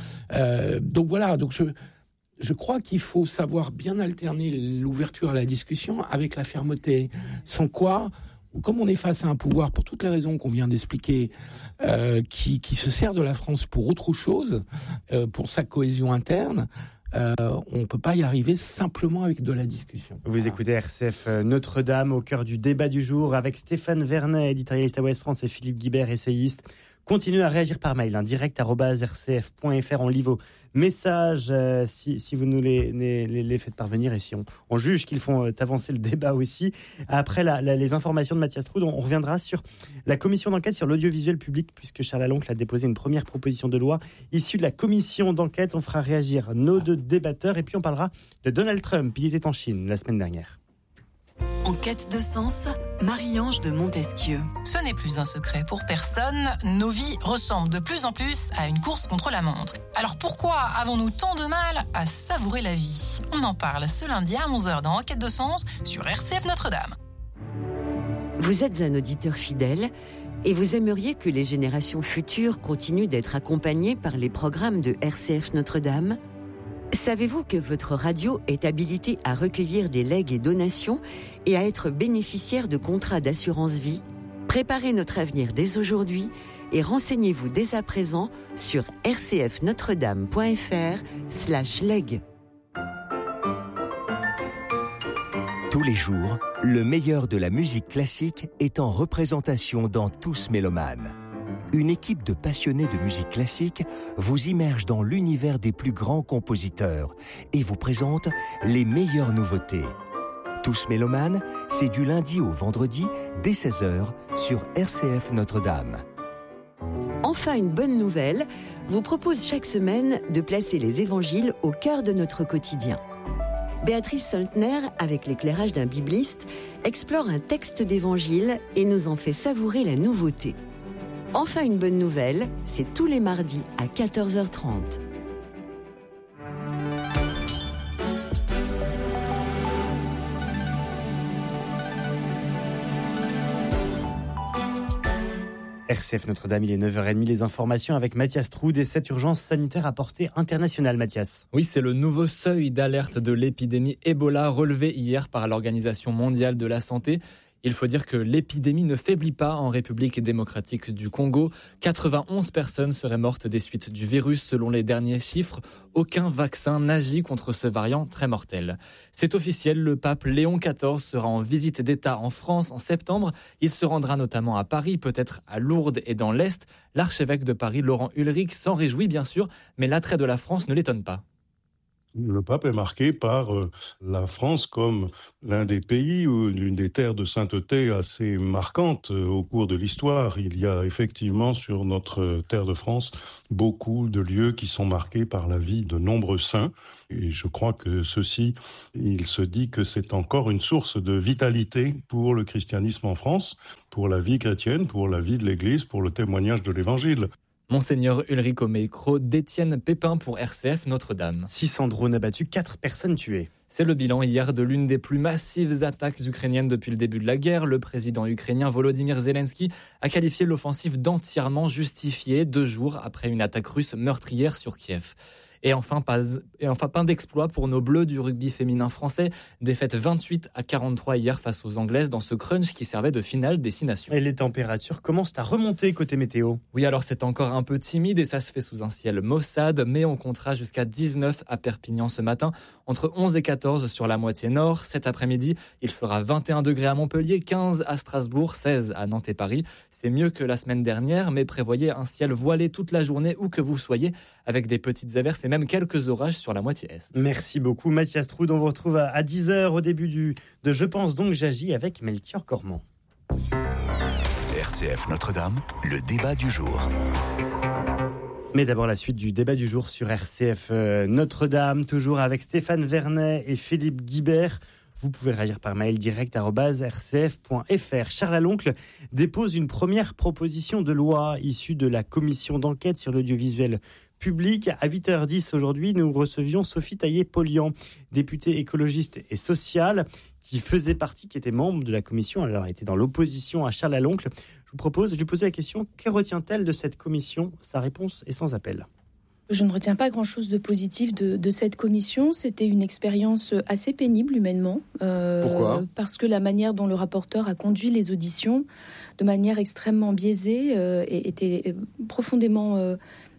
Euh, donc voilà, donc je... Je crois qu'il faut savoir bien alterner l'ouverture à la discussion avec la fermeté. Sans quoi, comme on est face à un pouvoir, pour toutes les raisons qu'on vient d'expliquer, euh, qui, qui se sert de la France pour autre chose, euh, pour sa cohésion interne, euh, on ne peut pas y arriver simplement avec de la discussion.
Vous voilà. Écoutez R C F Notre-Dame au cœur du débat du jour avec Stéphane Vernet, éditorialiste à Ouest France, et Philippe Guibert, essayiste. Continuez à réagir par mail, hein, direct arobase r c f point f r. On lit vos messages euh, si, si vous nous les, les, les faites parvenir et si on, on juge qu'ils font euh, avancer le débat aussi. Après la, la, les informations de Mathias Troud, on, on reviendra sur la commission d'enquête sur l'audiovisuel public, puisque Charles Aloncle a déposé une première proposition de loi issue de la commission d'enquête. On fera réagir nos deux débatteurs et puis on parlera de Donald Trump. Il était en Chine la semaine dernière.
En quête de sens, Marie-Ange de Montesquieu.
Ce n'est plus un secret pour personne, nos vies ressemblent de plus en plus à une course contre la montre. Alors pourquoi avons-nous tant de mal à savourer la vie ? On en parle ce lundi à onze heures dans Enquête de sens sur R C F Notre-Dame.
Vous êtes un auditeur fidèle et vous aimeriez que les générations futures continuent d'être accompagnées par les programmes de R C F Notre-Dame ? Savez-vous que votre radio est habilitée à recueillir des legs et donations et à être bénéficiaire de contrats d'assurance vie ? Préparez notre avenir dès aujourd'hui et renseignez-vous dès à présent sur r c f notre dame point f r slash leg.
Tous les jours, le meilleur de la musique classique est en représentation dans Tous Mélomanes. Une équipe de passionnés de musique classique vous immerge dans l'univers des plus grands compositeurs et vous présente les meilleures nouveautés. Tous Mélomanes, c'est du lundi au vendredi dès seize heures sur R C F Notre-Dame.
Enfin, une bonne nouvelle vous propose chaque semaine de placer les évangiles au cœur de notre quotidien. Béatrice Soltner, avec l'éclairage d'un bibliste, explore un texte d'évangile et nous en fait savourer la nouveauté. Enfin, une bonne nouvelle, c'est tous les mardis à quatorze heures trente.
R C F Notre-Dame, il est neuf heures trente, les informations avec Mathias Troud et cette urgence sanitaire à portée internationale, Mathias.
Oui, c'est le nouveau seuil d'alerte de l'épidémie Ebola relevé hier par l'Organisation mondiale de la santé. Il faut dire que l'épidémie ne faiblit pas en République démocratique du Congo. quatre-vingt-onze personnes seraient mortes des suites du virus selon les derniers chiffres. Aucun vaccin n'agit contre ce variant très mortel. C'est officiel, le pape Léon quatorze sera en visite d'État en France en septembre. Il se rendra notamment à Paris, peut-être à Lourdes et dans l'Est. L'archevêque de Paris, Laurent Ulrich, s'en réjouit bien sûr, mais l'attrait de la France ne l'étonne pas.
Le pape est marqué par euh, la France comme l'un des pays ou l'une des terres de sainteté assez marquantes euh, au cours de l'histoire. Il y a effectivement sur notre terre de France beaucoup de lieux qui sont marqués par la vie de nombreux saints. Et je crois que ceci, il se dit que c'est encore une source de vitalité pour le christianisme en France, pour la vie chrétienne, pour la vie de l'Église, pour le témoignage de l'Évangile.
Monseigneur Ulrich au micro d'Étienne Pépin pour R C F Notre-Dame.
six cents drones abattus, quatre personnes tuées.
C'est le bilan hier de l'une des plus massives attaques ukrainiennes depuis le début de la guerre. Le président ukrainien Volodymyr Zelensky a qualifié l'offensive d'entièrement justifiée deux jours après une attaque russe meurtrière sur Kiev. Et enfin, pas, et enfin, pas d'exploit pour nos Bleus du rugby féminin français. Défaite vingt-huit à quarante-trois hier face aux Anglaises dans ce crunch qui servait de finale des Six Nations.
Et les températures commencent à remonter côté météo.
Oui, alors c'est encore un peu timide et ça se fait sous un ciel maussade, mais on comptera jusqu'à dix-neuf à Perpignan ce matin, entre onze et quatorze sur la moitié nord. Cet après-midi, il fera vingt et un degrés à Montpellier, quinze à Strasbourg, seize à Nantes et Paris. C'est mieux que la semaine dernière, mais prévoyez un ciel voilé toute la journée où que vous soyez, avec des petites averses et même quelques orages sur la moitié est.
Merci beaucoup Mathias Troud. On vous retrouve à dix heures au début du, de Je pense donc j'agis avec Melchior Cormand.
R C F Notre-Dame, le débat du jour.
Mais d'abord la suite du débat du jour sur R C F Notre-Dame, toujours avec Stéphane Vernet et Philippe Guibert. Vous pouvez réagir par mail direct arobase r c f point f r. Charles Aloncle dépose une première proposition de loi issue de la commission d'enquête sur l'audiovisuel public. À huit heures dix aujourd'hui, nous recevions Sophie Taillé-Polian, députée écologiste et sociale, qui faisait partie, qui était membre de la commission, alors était dans l'opposition à Charles Aloncle. Je vous propose de lui poser la question, que retient-elle de cette commission ? Sa réponse est sans appel.
Je ne retiens pas grand-chose de positif de, de cette commission. C'était une expérience assez pénible humainement. Euh,
Pourquoi ?
Parce que la manière dont le rapporteur a conduit les auditions, de manière extrêmement biaisée, euh, était profondément euh,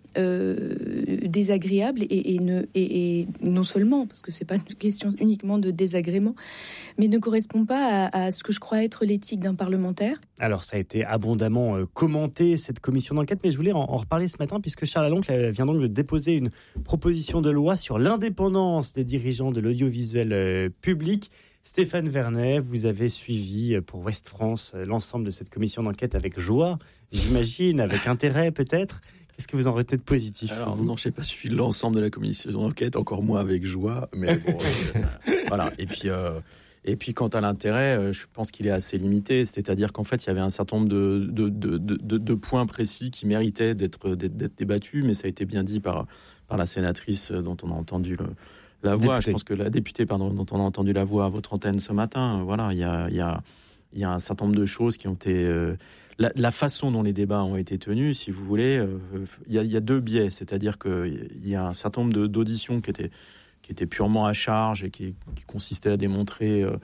euh, désagréable. Et, et, ne, et, et non seulement, parce que ce n'est pas une question uniquement de désagrément, mais ne correspond pas à, à ce que je crois être l'éthique d'un parlementaire.
Alors, ça a été abondamment euh, commenté, cette commission d'enquête, mais je voulais en, en reparler ce matin, puisque Charles Aloncle vient donc de déposer une proposition de loi sur l'indépendance des dirigeants de l'audiovisuel euh, public. Stéphane Vernet, vous avez suivi pour Ouest France l'ensemble de cette commission d'enquête avec joie, j'imagine, avec intérêt peut-être. Qu'est-ce que vous en retenez de positif ?
Alors non, je n'ai pas suivi l'ensemble de la commission d'enquête, encore moins avec joie, mais bon, euh, voilà. Et puis, euh, et puis quant à l'intérêt, je pense qu'il est assez limité, c'est-à-dire qu'en fait, il y avait un certain nombre de, de, de, de, de points précis qui méritaient d'être, d'être, d'être débattus, mais ça a été bien dit par, par la sénatrice dont on a entendu le, la voix. Députée. Je pense que la députée, pardon, dont on a entendu la voix à votre antenne ce matin, voilà, il y a, il y a, il y a un certain nombre de choses qui ont été... Euh, La, la façon dont les débats ont été tenus, si vous voulez, euh, il, y a, il y a deux biais. C'est-à-dire qu'il y a un certain nombre de, d'auditions qui étaient, qui étaient purement à charge et qui, qui consistaient à démontrer euh,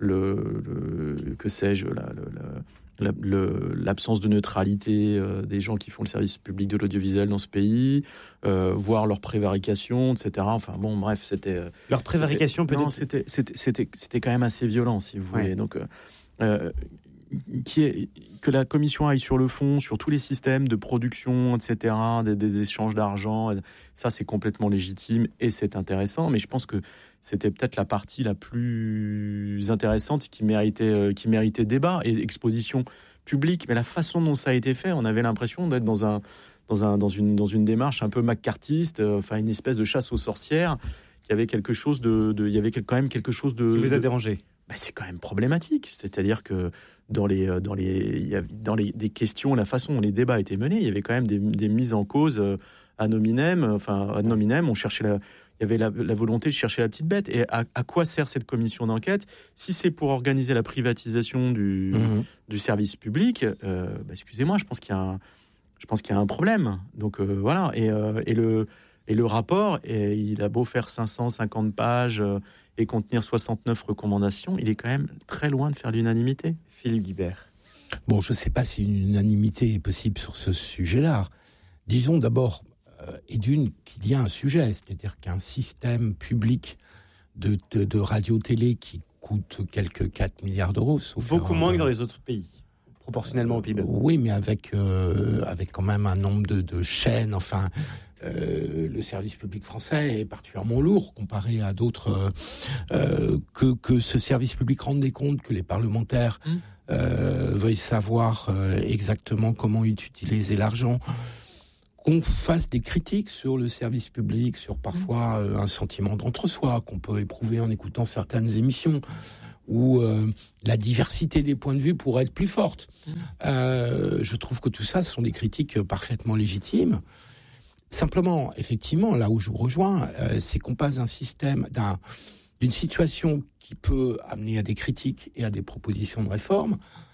le, le, que sais-je, la, la, la, le, l'absence de neutralité euh, des gens qui font le service public de l'audiovisuel dans ce pays, euh, voire leur prévarication, et cetera. Enfin bon, bref, c'était...
Leur prévarication
c'était,
peut-être
non, c'était, c'était, c'était, c'était quand même assez violent, si vous voulez.
Ouais.
Donc... Euh, Qui est, que la commission aille sur le fond, sur tous les systèmes de production, et cetera, des, des échanges d'argent, ça c'est complètement légitime et c'est intéressant, mais je pense que c'était peut-être la partie la plus intéressante qui méritait, qui méritait débat et exposition publique, mais la façon dont ça a été fait, on avait l'impression d'être dans, un, dans, un, dans, une, dans une démarche un peu maccarthiste, enfin une espèce de chasse aux sorcières, qui avait quelque chose de, de, il y avait quand même quelque chose de...
Qui vous a
de,
dérangé ?
Ben c'est quand même problématique, c'est-à-dire que dans les dans les il y a, dans les des questions, la façon dont les débats étaient menés, il y avait quand même des, des mises en cause ad hominem, enfin ad hominem, on cherchait la, il y avait la, la volonté de chercher la petite bête. Et à, à quoi sert cette commission d'enquête si c'est pour organiser la privatisation du mmh. du service public? euh, ben excusez-moi, je pense qu'il y a un, je pense qu'il y a un problème. Donc euh, voilà, et, euh, et le Et le rapport, et il a beau faire cinq cent cinquante pages euh, et contenir soixante-neuf recommandations, il est quand même très loin de faire l'unanimité.
Philippe Guibert.
Bon, je ne sais pas si une unanimité est possible sur ce sujet-là. Disons d'abord, euh, et d'une, qu'il y a un sujet, c'est-à-dire qu'un système public de, de, de radio-télé qui coûte quelques quatre milliards d'euros...
Beaucoup moins que dans les autres pays, proportionnellement au P I B.
Oui, mais avec, euh, avec quand même un nombre de, de chaînes, enfin... Euh, le service public français est particulièrement lourd comparé à d'autres. Euh, euh, que, que ce service public rende des comptes, que les parlementaires mmh. euh, veuillent savoir euh, exactement comment utiliser l'argent, qu'on fasse des critiques sur le service public, sur parfois euh, un sentiment d'entre-soi qu'on peut éprouver en écoutant certaines émissions, où euh, la diversité des points de vue pourrait être plus forte. Mmh. Euh, je trouve que tout ça, ce sont des critiques parfaitement légitimes. Simplement, effectivement, là où je vous rejoins, euh, c'est qu'on passe d'un système, d'un, d'une situation qui peut amener à des critiques et à des propositions de réforme,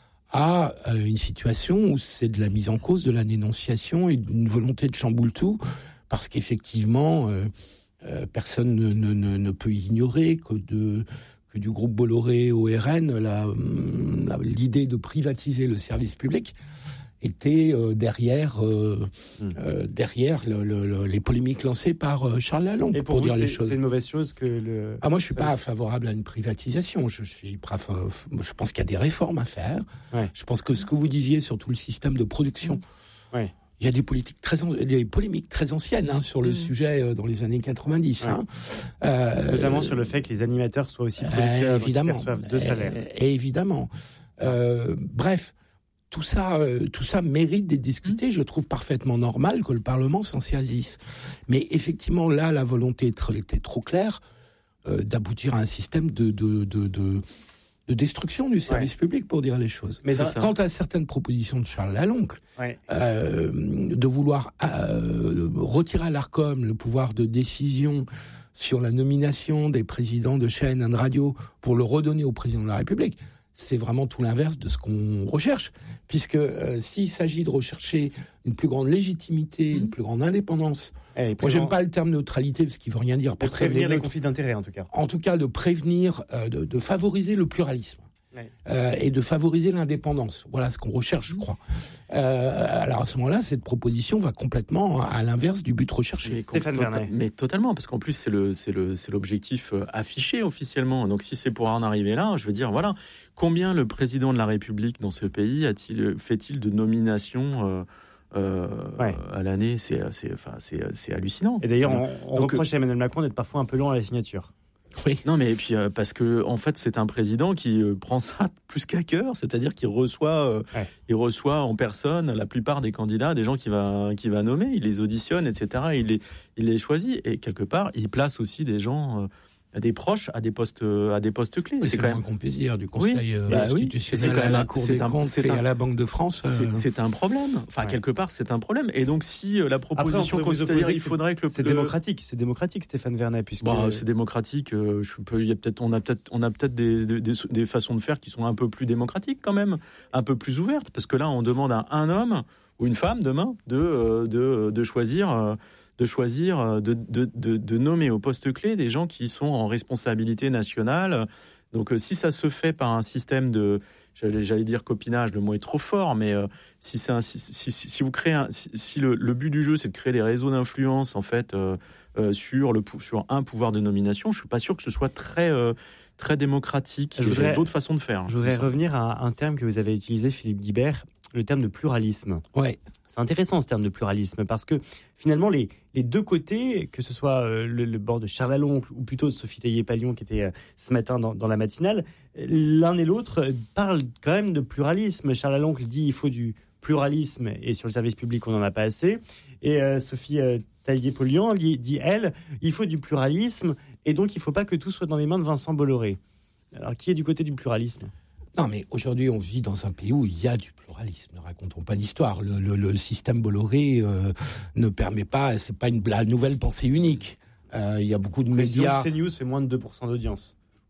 à euh, une situation où c'est de la mise en cause, de la dénonciation et d'une volonté de chamboule tout, parce qu'effectivement, euh, euh, personne ne, ne, ne, ne peut ignorer que, de, que du groupe Bolloré au R N, la, la, l'idée de privatiser le service public était euh, derrière, euh, mmh. euh, derrière le, le, le, les polémiques lancées par euh, Charles Lalonde.
Et pour, pour vous, dire c'est, les choses. C'est une mauvaise chose que le...
Ah, moi, je ne suis pas favorable à une privatisation. Je, je, suis, je pense qu'il y a des réformes à faire. Ouais. Je pense que ce que vous disiez sur tout le système de production, mmh. ouais. il y a des, politiques très, des polémiques très anciennes hein, sur le mmh. sujet euh, dans les années quatre-vingt-dix. Ouais. Hein.
Euh, Notamment euh, sur le fait que les animateurs soient aussi producteurs,
euh, évidemment,
qui perçoivent deux salaires.
Et, et évidemment. Euh, bref. Tout ça, euh, tout ça mérite d'être discuté. Je trouve parfaitement normal que le Parlement s'en saisisse. Mais effectivement, là, la volonté était trop claire euh, d'aboutir à un système de, de, de, de, de destruction du service ouais. public, pour dire les choses. Mais ça. Quant à certaines propositions de Charles Laloncle, ouais. euh, de vouloir euh, retirer à l'Arcom le pouvoir de décision sur la nomination des présidents de chaînes et de radio pour le redonner au président de la République, c'est vraiment tout l'inverse de ce qu'on recherche, puisque euh, s'il s'agit de rechercher une plus grande légitimité, mmh. une plus grande indépendance, eh, moi j'aime pas le terme neutralité parce qu'il veut rien dire.
Pour prévenir les conflits d'intérêts, en tout cas.
En tout cas, de prévenir, euh, de, de favoriser le pluralisme. Ouais. Euh, et de favoriser l'indépendance. Voilà ce qu'on recherche, je crois. Euh, alors à ce moment-là, cette proposition va complètement à l'inverse du but recherché.
Mais, Stéphane tota- mais totalement, parce qu'en plus c'est le c'est le c'est l'objectif affiché officiellement. Donc si c'est pour en arriver là, je veux dire voilà, combien le président de la République dans ce pays a-t-il fait-il de nominations euh, euh, ouais. à l'année? C'est c'est enfin c'est c'est hallucinant.
Et d'ailleurs, on, on Donc, reproche à Emmanuel Macron d'être parfois un peu long à la signature.
Oui. Non, mais et puis euh, parce que en fait, c'est un président qui euh, prend ça plus qu'à cœur, c'est-à-dire qu'il reçoit, euh, ouais. il reçoit en personne la plupart des candidats, des gens qu'il va, qu'il va nommer, il les auditionne, et cetera. Il les, il les choisit et quelque part, il place aussi des gens. Euh, des proches à des postes à des postes clés.
Oui, c'est, c'est quand même qu'on puisse dire du Conseil oui, euh, bah institutionnel oui, à la Cour des comptes et à la Banque de France. Euh...
C'est, c'est un problème. Enfin ouais. quelque part c'est un problème. Et donc si euh, la proposition considère il faudrait que le
c'est démocratique, c'est démocratique Stéphane Vernet puisque
bah, c'est démocratique. Euh, je peux il y a peut-être on a peut-être on a peut-être des, des, des, des façons de faire qui sont un peu plus démocratiques quand même, un peu plus ouvertes parce que là on demande à un homme ou une femme demain de euh, de de choisir. Euh, de choisir, de, de, de, de nommer au poste clé des gens qui sont en responsabilité nationale. Donc, euh, si ça se fait par un système de, j'allais, j'allais dire copinage, le mot est trop fort, mais euh, si, c'est un, si, si, si vous créez un, si, si le, le but du jeu, c'est de créer des réseaux d'influence, en fait, euh, euh, sur, le, sur un pouvoir de nomination, je ne suis pas sûr que ce soit très... Euh, très démocratique.
Je voudrais,
d'autres façons de faire.
Je voudrais revenir à un terme que vous avez utilisé, Philippe Guibert, le terme de pluralisme.
Ouais.
C'est intéressant ce terme de pluralisme parce que finalement les, les deux côtés, que ce soit euh, le, le bord de Charles Laloncle ou plutôt de Sophie Taillé-Palion qui était euh, ce matin dans, dans la matinale, l'un et l'autre parlent quand même de pluralisme. Charles Laloncle dit il faut du pluralisme et sur le service public on n'en a pas assez. Et euh, Sophie euh, Taillé-Palion dit elle il faut du pluralisme et donc il ne faut pas que tout soit dans les mains de Vincent Bolloré. Alors qui est du côté du pluralisme ?
Non, mais aujourd'hui, on vit dans un pays où il y a du pluralisme. Ne racontons pas d'histoire. Le, le, le système Bolloré euh, ne permet pas, c'est pas une la nouvelle pensée unique. Euh, il y a beaucoup de médias.
CNews fait moins de deux pour cent d'audience.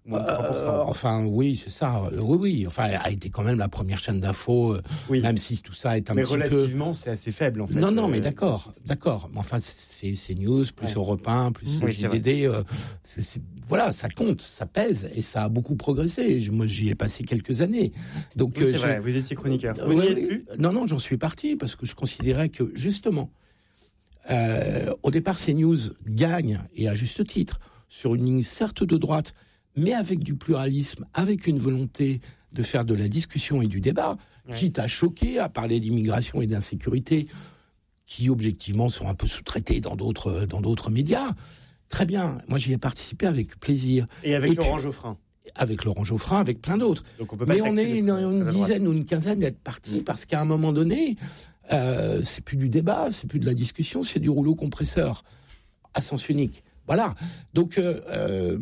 Euh, enfin, oui, c'est ça. Euh, oui, oui. Enfin, elle a été quand même la première chaîne d'info, euh,
oui.
même si tout ça est un
mais
petit peu...
Mais relativement, c'est assez faible, en fait.
Non, non,
euh...
mais d'accord, d'accord. Mais enfin, c'est CNews, plus ouais. Europe un, plus
oui,
le J D D. Euh, c'est, c'est, voilà, ça compte, ça pèse, et ça a beaucoup progressé. Je, moi, j'y ai passé quelques années. Donc,
oui, c'est
euh,
vrai, vous étiez chroniqueur.
Euh,
vous n'y
ouais,
êtes plus ?
Non, non, j'en suis parti, parce que je considérais que, justement, euh, au départ, CNews gagne, et à juste titre, sur une ligne certes de droite, mais avec du pluralisme, avec une volonté de faire de la discussion et du débat, ouais. quitte à choquer, à parler d'immigration et d'insécurité, qui objectivement sont un peu sous-traités dans d'autres, dans d'autres médias. Très bien, moi j'y ai participé avec plaisir.
Et avec
et
Laurent
puis,
Geoffrin.
Avec Laurent Geoffrin, avec plein d'autres.
Donc on peut pas
mais on est une, une dizaine ou une quinzaine d'être partis,
mmh. parce
qu'à un moment donné, euh, c'est plus du débat, c'est plus de la discussion, c'est du rouleau compresseur à sens unique. Voilà. Donc, euh, euh,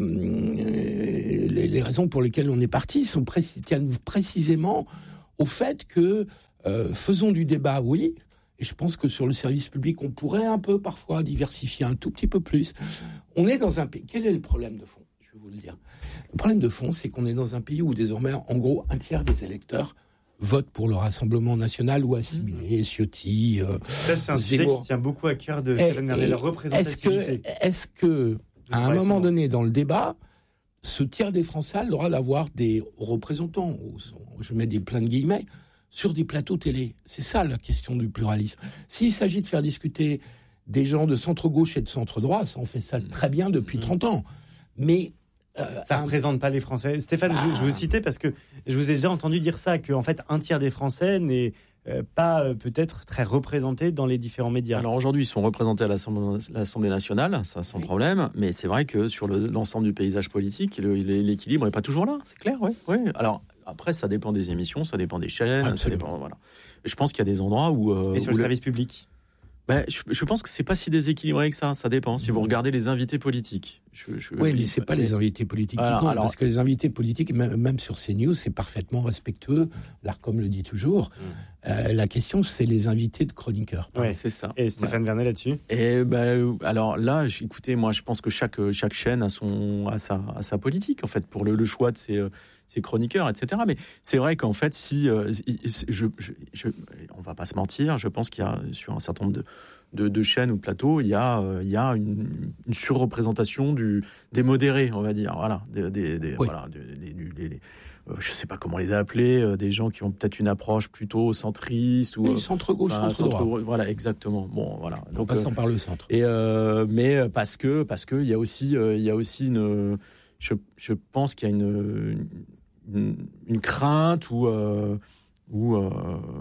les, les raisons pour lesquelles on est parti sont précis, tiennent précisément au fait que euh, faisons du débat, oui. Et je pense que sur le service public, on pourrait un peu parfois diversifier un tout petit peu plus. On est dans un pays. Quel est le problème de fond ? Je vais vous le dire. Le problème de fond, c'est qu'on est dans un pays où désormais, en gros, un tiers des électeurs vote pour le Rassemblement national ou assimilé, mmh. Ciotti, euh,
Ça, c'est un sujet qui tient beaucoup à cœur de Stéphane Vernet, la représentativité.
Est-ce que, est-ce que à un moment donné dans le débat, ce tiers des Français a le droit d'avoir des représentants, je mets des plein de guillemets, sur des plateaux télé ? C'est ça la question du pluralisme. S'il s'agit de faire discuter des gens de centre-gauche et de centre-droit, ça on fait ça très bien depuis trente ans. Mais
Euh, ça ne représente pas les Français. Stéphane, ah. je, je vous citais parce que je vous ai déjà entendu dire ça, qu'en fait, un tiers des Français n'est euh, pas euh, peut-être très représenté dans les différents médias.
Alors aujourd'hui, ils sont représentés à l'Assemblée, l'Assemblée nationale, ça sans oui. problème, mais c'est vrai que sur le, l'ensemble du paysage politique, le, l'équilibre n'est pas toujours là, c'est clair, oui. Ouais. Alors après, ça dépend des émissions, ça dépend des chaînes, Absolument. ça dépend, voilà. Je pense qu'il y a des endroits où... Euh,
Et sur
où
le
le
service public
Ben, je, je pense que c'est pas si déséquilibré que ça. Ça dépend. Si vous regardez les invités politiques. Je, je,
oui,
je,
mais c'est pas les invités politiques
alors,
qui comptent,
alors,
parce que les invités politiques, même, même sur CNews, c'est parfaitement respectueux. L'Arcom le dit toujours. Mmh. Euh, la question, c'est les invités de chroniqueurs.
Ouais, c'est ça.
Et Stéphane ouais. Vernet là-dessus.
Et ben, alors là, écoutez, moi, je pense que chaque chaque chaîne a son a sa a sa politique en fait pour le, le choix de ses ses chroniqueurs, et cetera. Mais c'est vrai qu'en fait, si euh, je, je, je on va pas se mentir, je pense qu'il y a sur un certain nombre de De, de chaînes ou de plateaux, il y a, euh, il y a une, une surreprésentation du, des modérés, on va dire. Voilà, des, des, des, oui. voilà, des, des, des, des, des euh, je ne sais pas comment les appeler, euh, des gens qui ont peut-être une approche plutôt centriste. Ou,
oui, centre-gauche, enfin, centre-droit. Centre,
voilà, exactement. Bon, voilà.
En Donc, passant euh, par le centre.
Et, euh, mais parce que parce qu'il y a aussi, euh, il y a aussi une... Je, je pense qu'il y a une, une, une crainte ou... Euh, ou euh,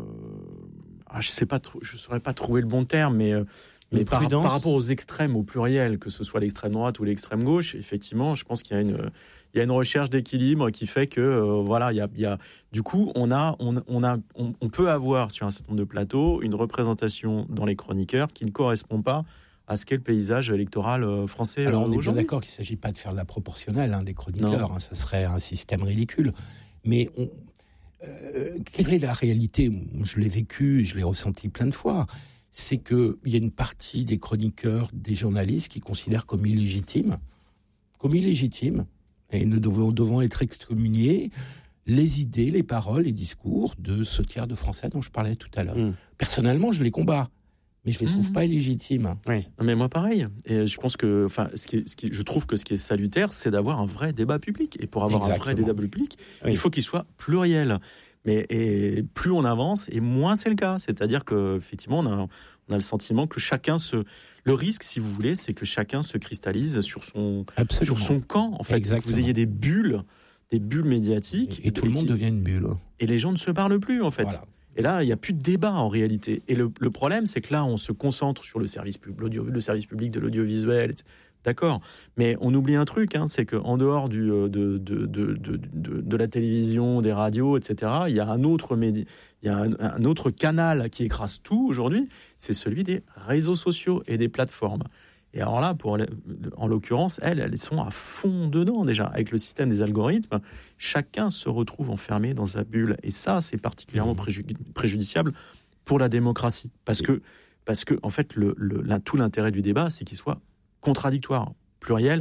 Ah, je sais pas, je saurais pas trouver le bon terme, mais, mais par, par rapport aux extrêmes au pluriel, que ce soit l'extrême droite ou l'extrême gauche, effectivement, je pense qu'il y a une, il y a une recherche d'équilibre qui fait que, euh, voilà, il y a, il y a, du coup, on a, on, on a, on, on peut avoir sur un certain nombre de plateaux une représentation dans les chroniqueurs qui ne correspond pas à ce qu'est le paysage électoral français.
Alors, on est
aujourd'hui.
bien d'accord qu'il ne s'agit pas de faire de la proportionnelle hein, des chroniqueurs, hein, ça serait un système ridicule, mais on Euh, quelle est la réalité ? Je l'ai vécu et je l'ai ressenti plein de fois. C'est qu'il y a une partie des chroniqueurs, des journalistes qui considèrent comme illégitime, comme illégitime, et nous devons, devons être excommuniés, les idées, les paroles, les discours de ce tiers de Français dont je parlais tout à l'heure. Mmh. Personnellement, je les combats. Mais je les trouve mmh. pas illégitimes.
Oui. Mais moi, pareil. Et je pense que, enfin, ce qui, ce qui, je trouve que ce qui est salutaire, c'est d'avoir un vrai débat public. Et pour avoir Exactement. un vrai débat public, oui. il faut qu'il soit pluriel. Mais et plus on avance, et moins c'est le cas. C'est-à-dire que, effectivement, on a, on a le sentiment que chacun se, le risque, si vous voulez, c'est que chacun se cristallise sur son, Absolument. sur son camp. En fait, Exactement. que vous ayez des bulles, des bulles médiatiques,
et, et tout et le monde qui, devient une bulle.
Et les gens ne se parlent plus, en fait. Voilà. Et là, il n'y a plus de débat en réalité. Et le, le problème, c'est que là, on se concentre sur le service, pub, le service public de l'audiovisuel, d'accord. Mais on oublie un truc, hein, c'est qu'en dehors du, de, de, de, de, de, de la télévision, des radios, et cetera, il y a un autre médi- il y a un, un autre canal qui écrase tout aujourd'hui, c'est celui des réseaux sociaux et des plateformes. Et alors là, pour, en l'occurrence, elles, elles sont à fond dedans déjà. Avec le système des algorithmes, chacun se retrouve enfermé dans sa bulle. Et ça, c'est particulièrement préju- préjudiciable pour la démocratie. Parce que, parce que en fait, le, le, la, tout l'intérêt du débat, c'est qu'il soit contradictoire, pluriel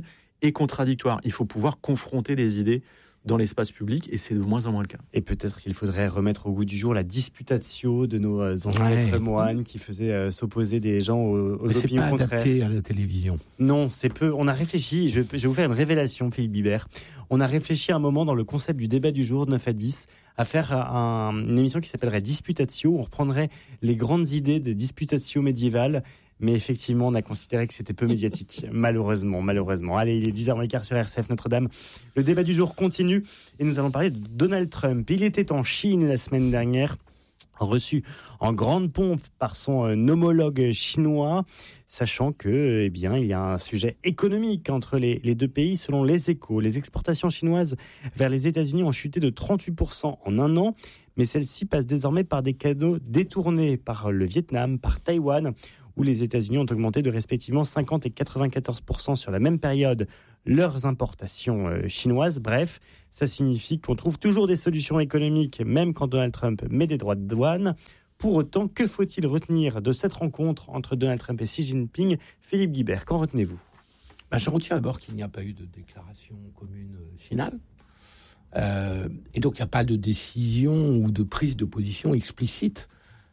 et contradictoires. Il faut pouvoir confronter les idées dans l'espace public, et c'est de moins en moins le cas.
Et peut-être qu'il faudrait remettre au goût du jour la disputatio de nos ancêtres
ouais.
moines qui faisaient euh, s'opposer des gens aux, aux
Mais
opinions
c'est pas
contraires.
adapté à la télévision.
Non, c'est peu. On a réfléchi, je, je vais vous faire une révélation, Philippe Guibert. On a réfléchi un moment dans le concept du débat du jour, neuf à dix, à faire un, une émission qui s'appellerait Disputatio. On reprendrait les grandes idées de disputatio médiévales. Mais effectivement, on a considéré que c'était peu médiatique. malheureusement, malheureusement. Allez, il est dix heures quinze sur R C F Notre-Dame. Le débat du jour continue et nous allons parler de Donald Trump. Il était en Chine la semaine dernière, reçu en grande pompe par son homologue chinois, sachant que, eh bien, il y a un sujet économique entre les, les deux pays. Selon les Échos, les exportations chinoises vers les États-Unis ont chuté de trente-huit pour cent en un an, mais celles-ci passent désormais par des canaux détournés par le Vietnam, par Taïwan, où les États-Unis ont augmenté de respectivement cinquante et quatre-vingt-quatorze pour cent sur la même période leurs importations euh, chinoises. Bref, ça signifie qu'on trouve toujours des solutions économiques, même quand Donald Trump met des droits de douane. Pour autant, que faut-il retenir de cette rencontre entre Donald Trump et Xi Jinping ? Philippe Guibert, qu'en retenez-vous ?
Ben, je retiens d'abord qu'il n'y a pas eu de déclaration commune finale. Euh, et donc, il n'y a pas de décision ou de prise de position explicite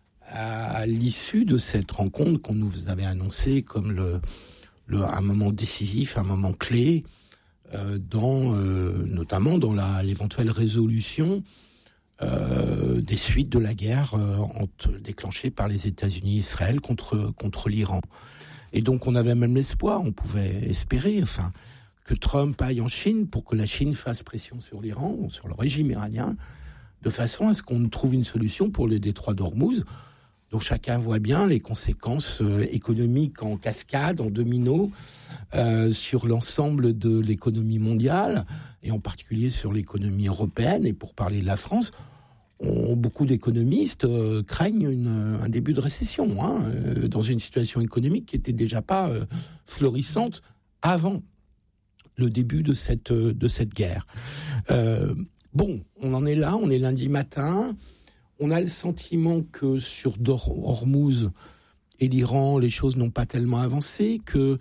à l'issue de cette rencontre qu'on nous avait annoncée comme le, le, un moment décisif, un moment clé, euh, dans, euh, notamment dans la, l'éventuelle résolution euh, des suites de la guerre euh, entre, déclenchée par les États-Unis et Israël contre, contre l'Iran. Et donc on avait même l'espoir, on pouvait espérer, enfin, que Trump aille en Chine pour que la Chine fasse pression sur l'Iran, sur le régime iranien, de façon à ce qu'on trouve une solution pour le détroit d'Ormuz. Donc chacun voit bien les conséquences euh, économiques en cascade, en domino, euh, sur l'ensemble de l'économie mondiale, et en particulier sur l'économie européenne. Et pour parler de la France, on, beaucoup d'économistes euh, craignent une, un début de récession, hein, euh, dans une situation économique qui n'était déjà pas euh, florissante avant le début de cette, de cette guerre. Euh, bon, on en est là, on est lundi matin. On a le sentiment que sur Hormuz et l'Iran, les choses n'ont pas tellement avancé, que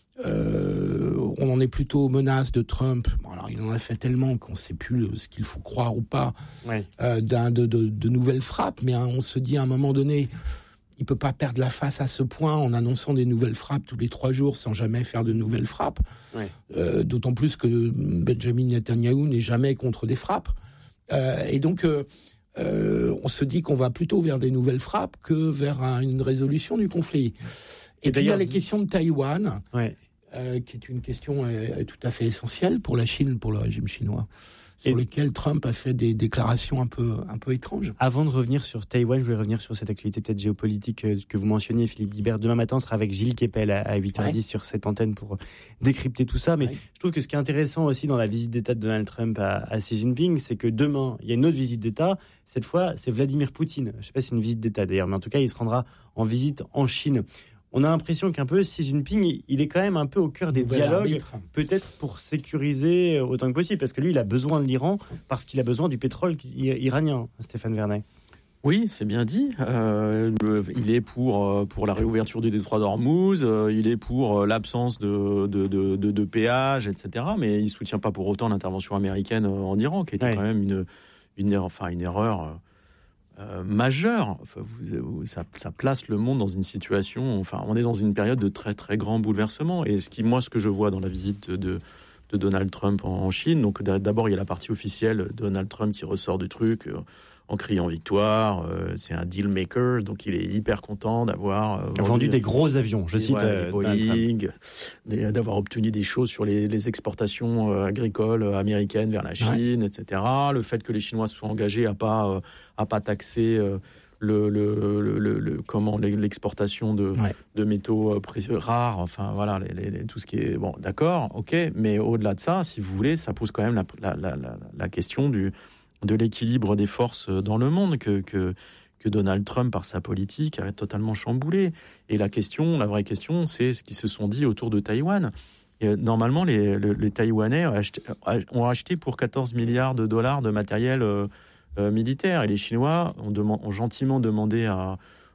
euh, on en est plutôt aux menaces de Trump. Bon, alors il en a fait tellement qu'on ne sait plus ce qu'il faut croire ou pas, ouais. euh, d'un, de, de, de nouvelles frappes. Mais hein, on se dit à un moment donné, il ne peut pas perdre la face à ce point en annonçant des nouvelles frappes tous les trois jours sans jamais faire de nouvelles frappes. Ouais. Euh, d'autant plus que Benjamin Netanyahou n'est jamais contre des frappes. Euh, et donc... Euh, Euh, on se dit qu'on va plutôt vers des nouvelles frappes que vers un, une résolution du conflit. Et, et puis il y a les questions de Taïwan, ouais. euh, qui est une question euh, tout à fait essentielle pour la Chine, pour le régime chinois, sur et lequel Trump a fait des déclarations un peu, un peu étranges.
Avant de revenir sur Taïwan, je voulais revenir sur cette actualité peut-être géopolitique que, que vous mentionniez, Philippe Guibert. Demain matin, on sera avec Gilles Kepel à, à huit heures dix ouais. sur cette antenne pour décrypter tout ça. Mais ouais. je trouve que ce qui est intéressant aussi dans la visite d'État de Donald Trump à, à Xi Jinping, c'est que demain, il y a une autre visite d'État. Cette fois, c'est Vladimir Poutine. Je ne sais pas si c'est une visite d'État d'ailleurs, mais en tout cas, il se rendra en visite en Chine. On a l'impression qu'un peu, Xi Jinping, il est quand même un peu au cœur des dialogues, arbitre. Peut-être pour sécuriser autant que possible, parce que lui, il a besoin de l'Iran, parce qu'il a besoin du pétrole iranien, Stéphane Vernet.
Oui, c'est bien dit. Euh, il est pour, pour la réouverture du détroit d'Ormuz, euh, il est pour l'absence de, de, de, de, de péage, et cetera. Mais il ne soutient pas pour autant l'intervention américaine en Iran, qui était ouais. quand même une, une, enfin, une erreur... Euh, majeur. Enfin, vous, vous, ça, ça place le monde dans une situation. Enfin, on est dans une période de très très grand bouleversement. Et ce qui, moi, ce que je vois dans la visite de, de Donald Trump en, en Chine, donc d'abord il y a la partie officielle, Donald Trump qui ressort du truc euh, en criant victoire. Euh, c'est un deal maker, donc il est hyper content d'avoir euh,
vendu, vendu des gros avions. Je cite
ouais, euh, des Boeing, des, d'avoir obtenu des choses sur les, les exportations euh, agricoles euh, américaines vers la Chine, ouais. et cetera. Le fait que les Chinois soient engagés à pas euh, à pas taxer euh, le, le, le, le, le comment l'exportation de, ouais. de métaux précieux rares. Enfin voilà, les, les, tout ce qui est bon, d'accord, ok. Mais au-delà de ça, si vous voulez, ça pose quand même la, la, la, la, la question du de l'équilibre des forces dans le monde que, que, que Donald Trump, par sa politique, a totalement chamboulé. Et la question, la vraie question, c'est ce qu'ils se sont dit autour de Taïwan. Et normalement, les, les, les Taïwanais ont acheté, ont acheté pour quatorze milliards de dollars de matériel euh, euh, militaire. Et les Chinois ont, demand, ont gentiment demandé à,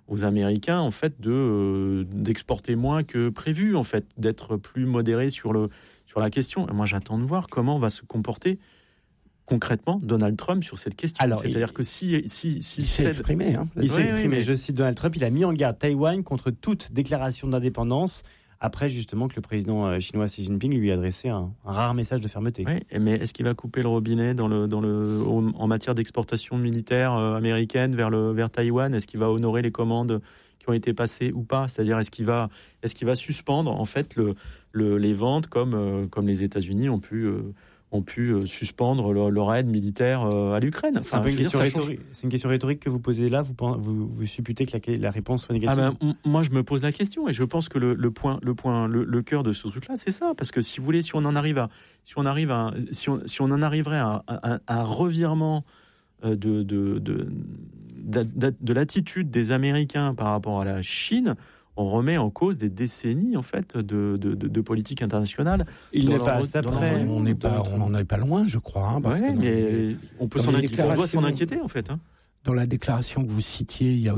aux Américains en fait de euh, d'exporter moins que prévu, en fait, d'être plus modérés sur le sur la question. Et moi, j'attends de voir comment va se comporter concrètement Donald Trump sur cette question.
Alors,
c'est-à-dire
il,
que si si si
il s'est
cède...
exprimé, hein, il s'est
oui,
exprimé.
Oui, mais...
Je cite Donald Trump, il a mis en garde Taïwan contre toute déclaration d'indépendance. Après, justement, que le président chinois Xi Jinping lui a adressé un, un rare message de fermeté.
Oui, mais est-ce qu'il va couper le robinet dans le, dans le, en matière d'exportation militaire américaine vers, le, vers Taïwan ? Est-ce qu'il va honorer les commandes qui ont été passées ou pas ? C'est-à-dire, est-ce qu'il va, est-ce qu'il va suspendre en fait le, le, les ventes comme, comme les États-Unis ont pu... Euh, ont pu euh, suspendre leur, leur aide militaire euh, à l'Ukraine.
C'est, enfin, un peu une question dire, rhétorique. C'est une question rhétorique que vous posez là. Vous, vous, vous supputez que la, la réponse soit négative ?
Ah ben, moi, je me pose la question et je pense que le, le point, le point, le, le cœur de ce truc-là, c'est ça. Parce que si vous voulez, si on en arrive à, si on arrive à, si on, si on en arriverait à, à, à un revirement de, de, de, de, de, de l'attitude des Américains par rapport à la Chine, on remet en cause des décennies en fait de, de, de, de politique internationale.
Il n'est pas ça près.
On n'est pas, on n'en est pas loin, je crois. Hein, parce
ouais,
que
mais on peut s'en inquiéter. On doit s'en inquiéter en fait. Hein.
Dans la déclaration que vous citiez, il y a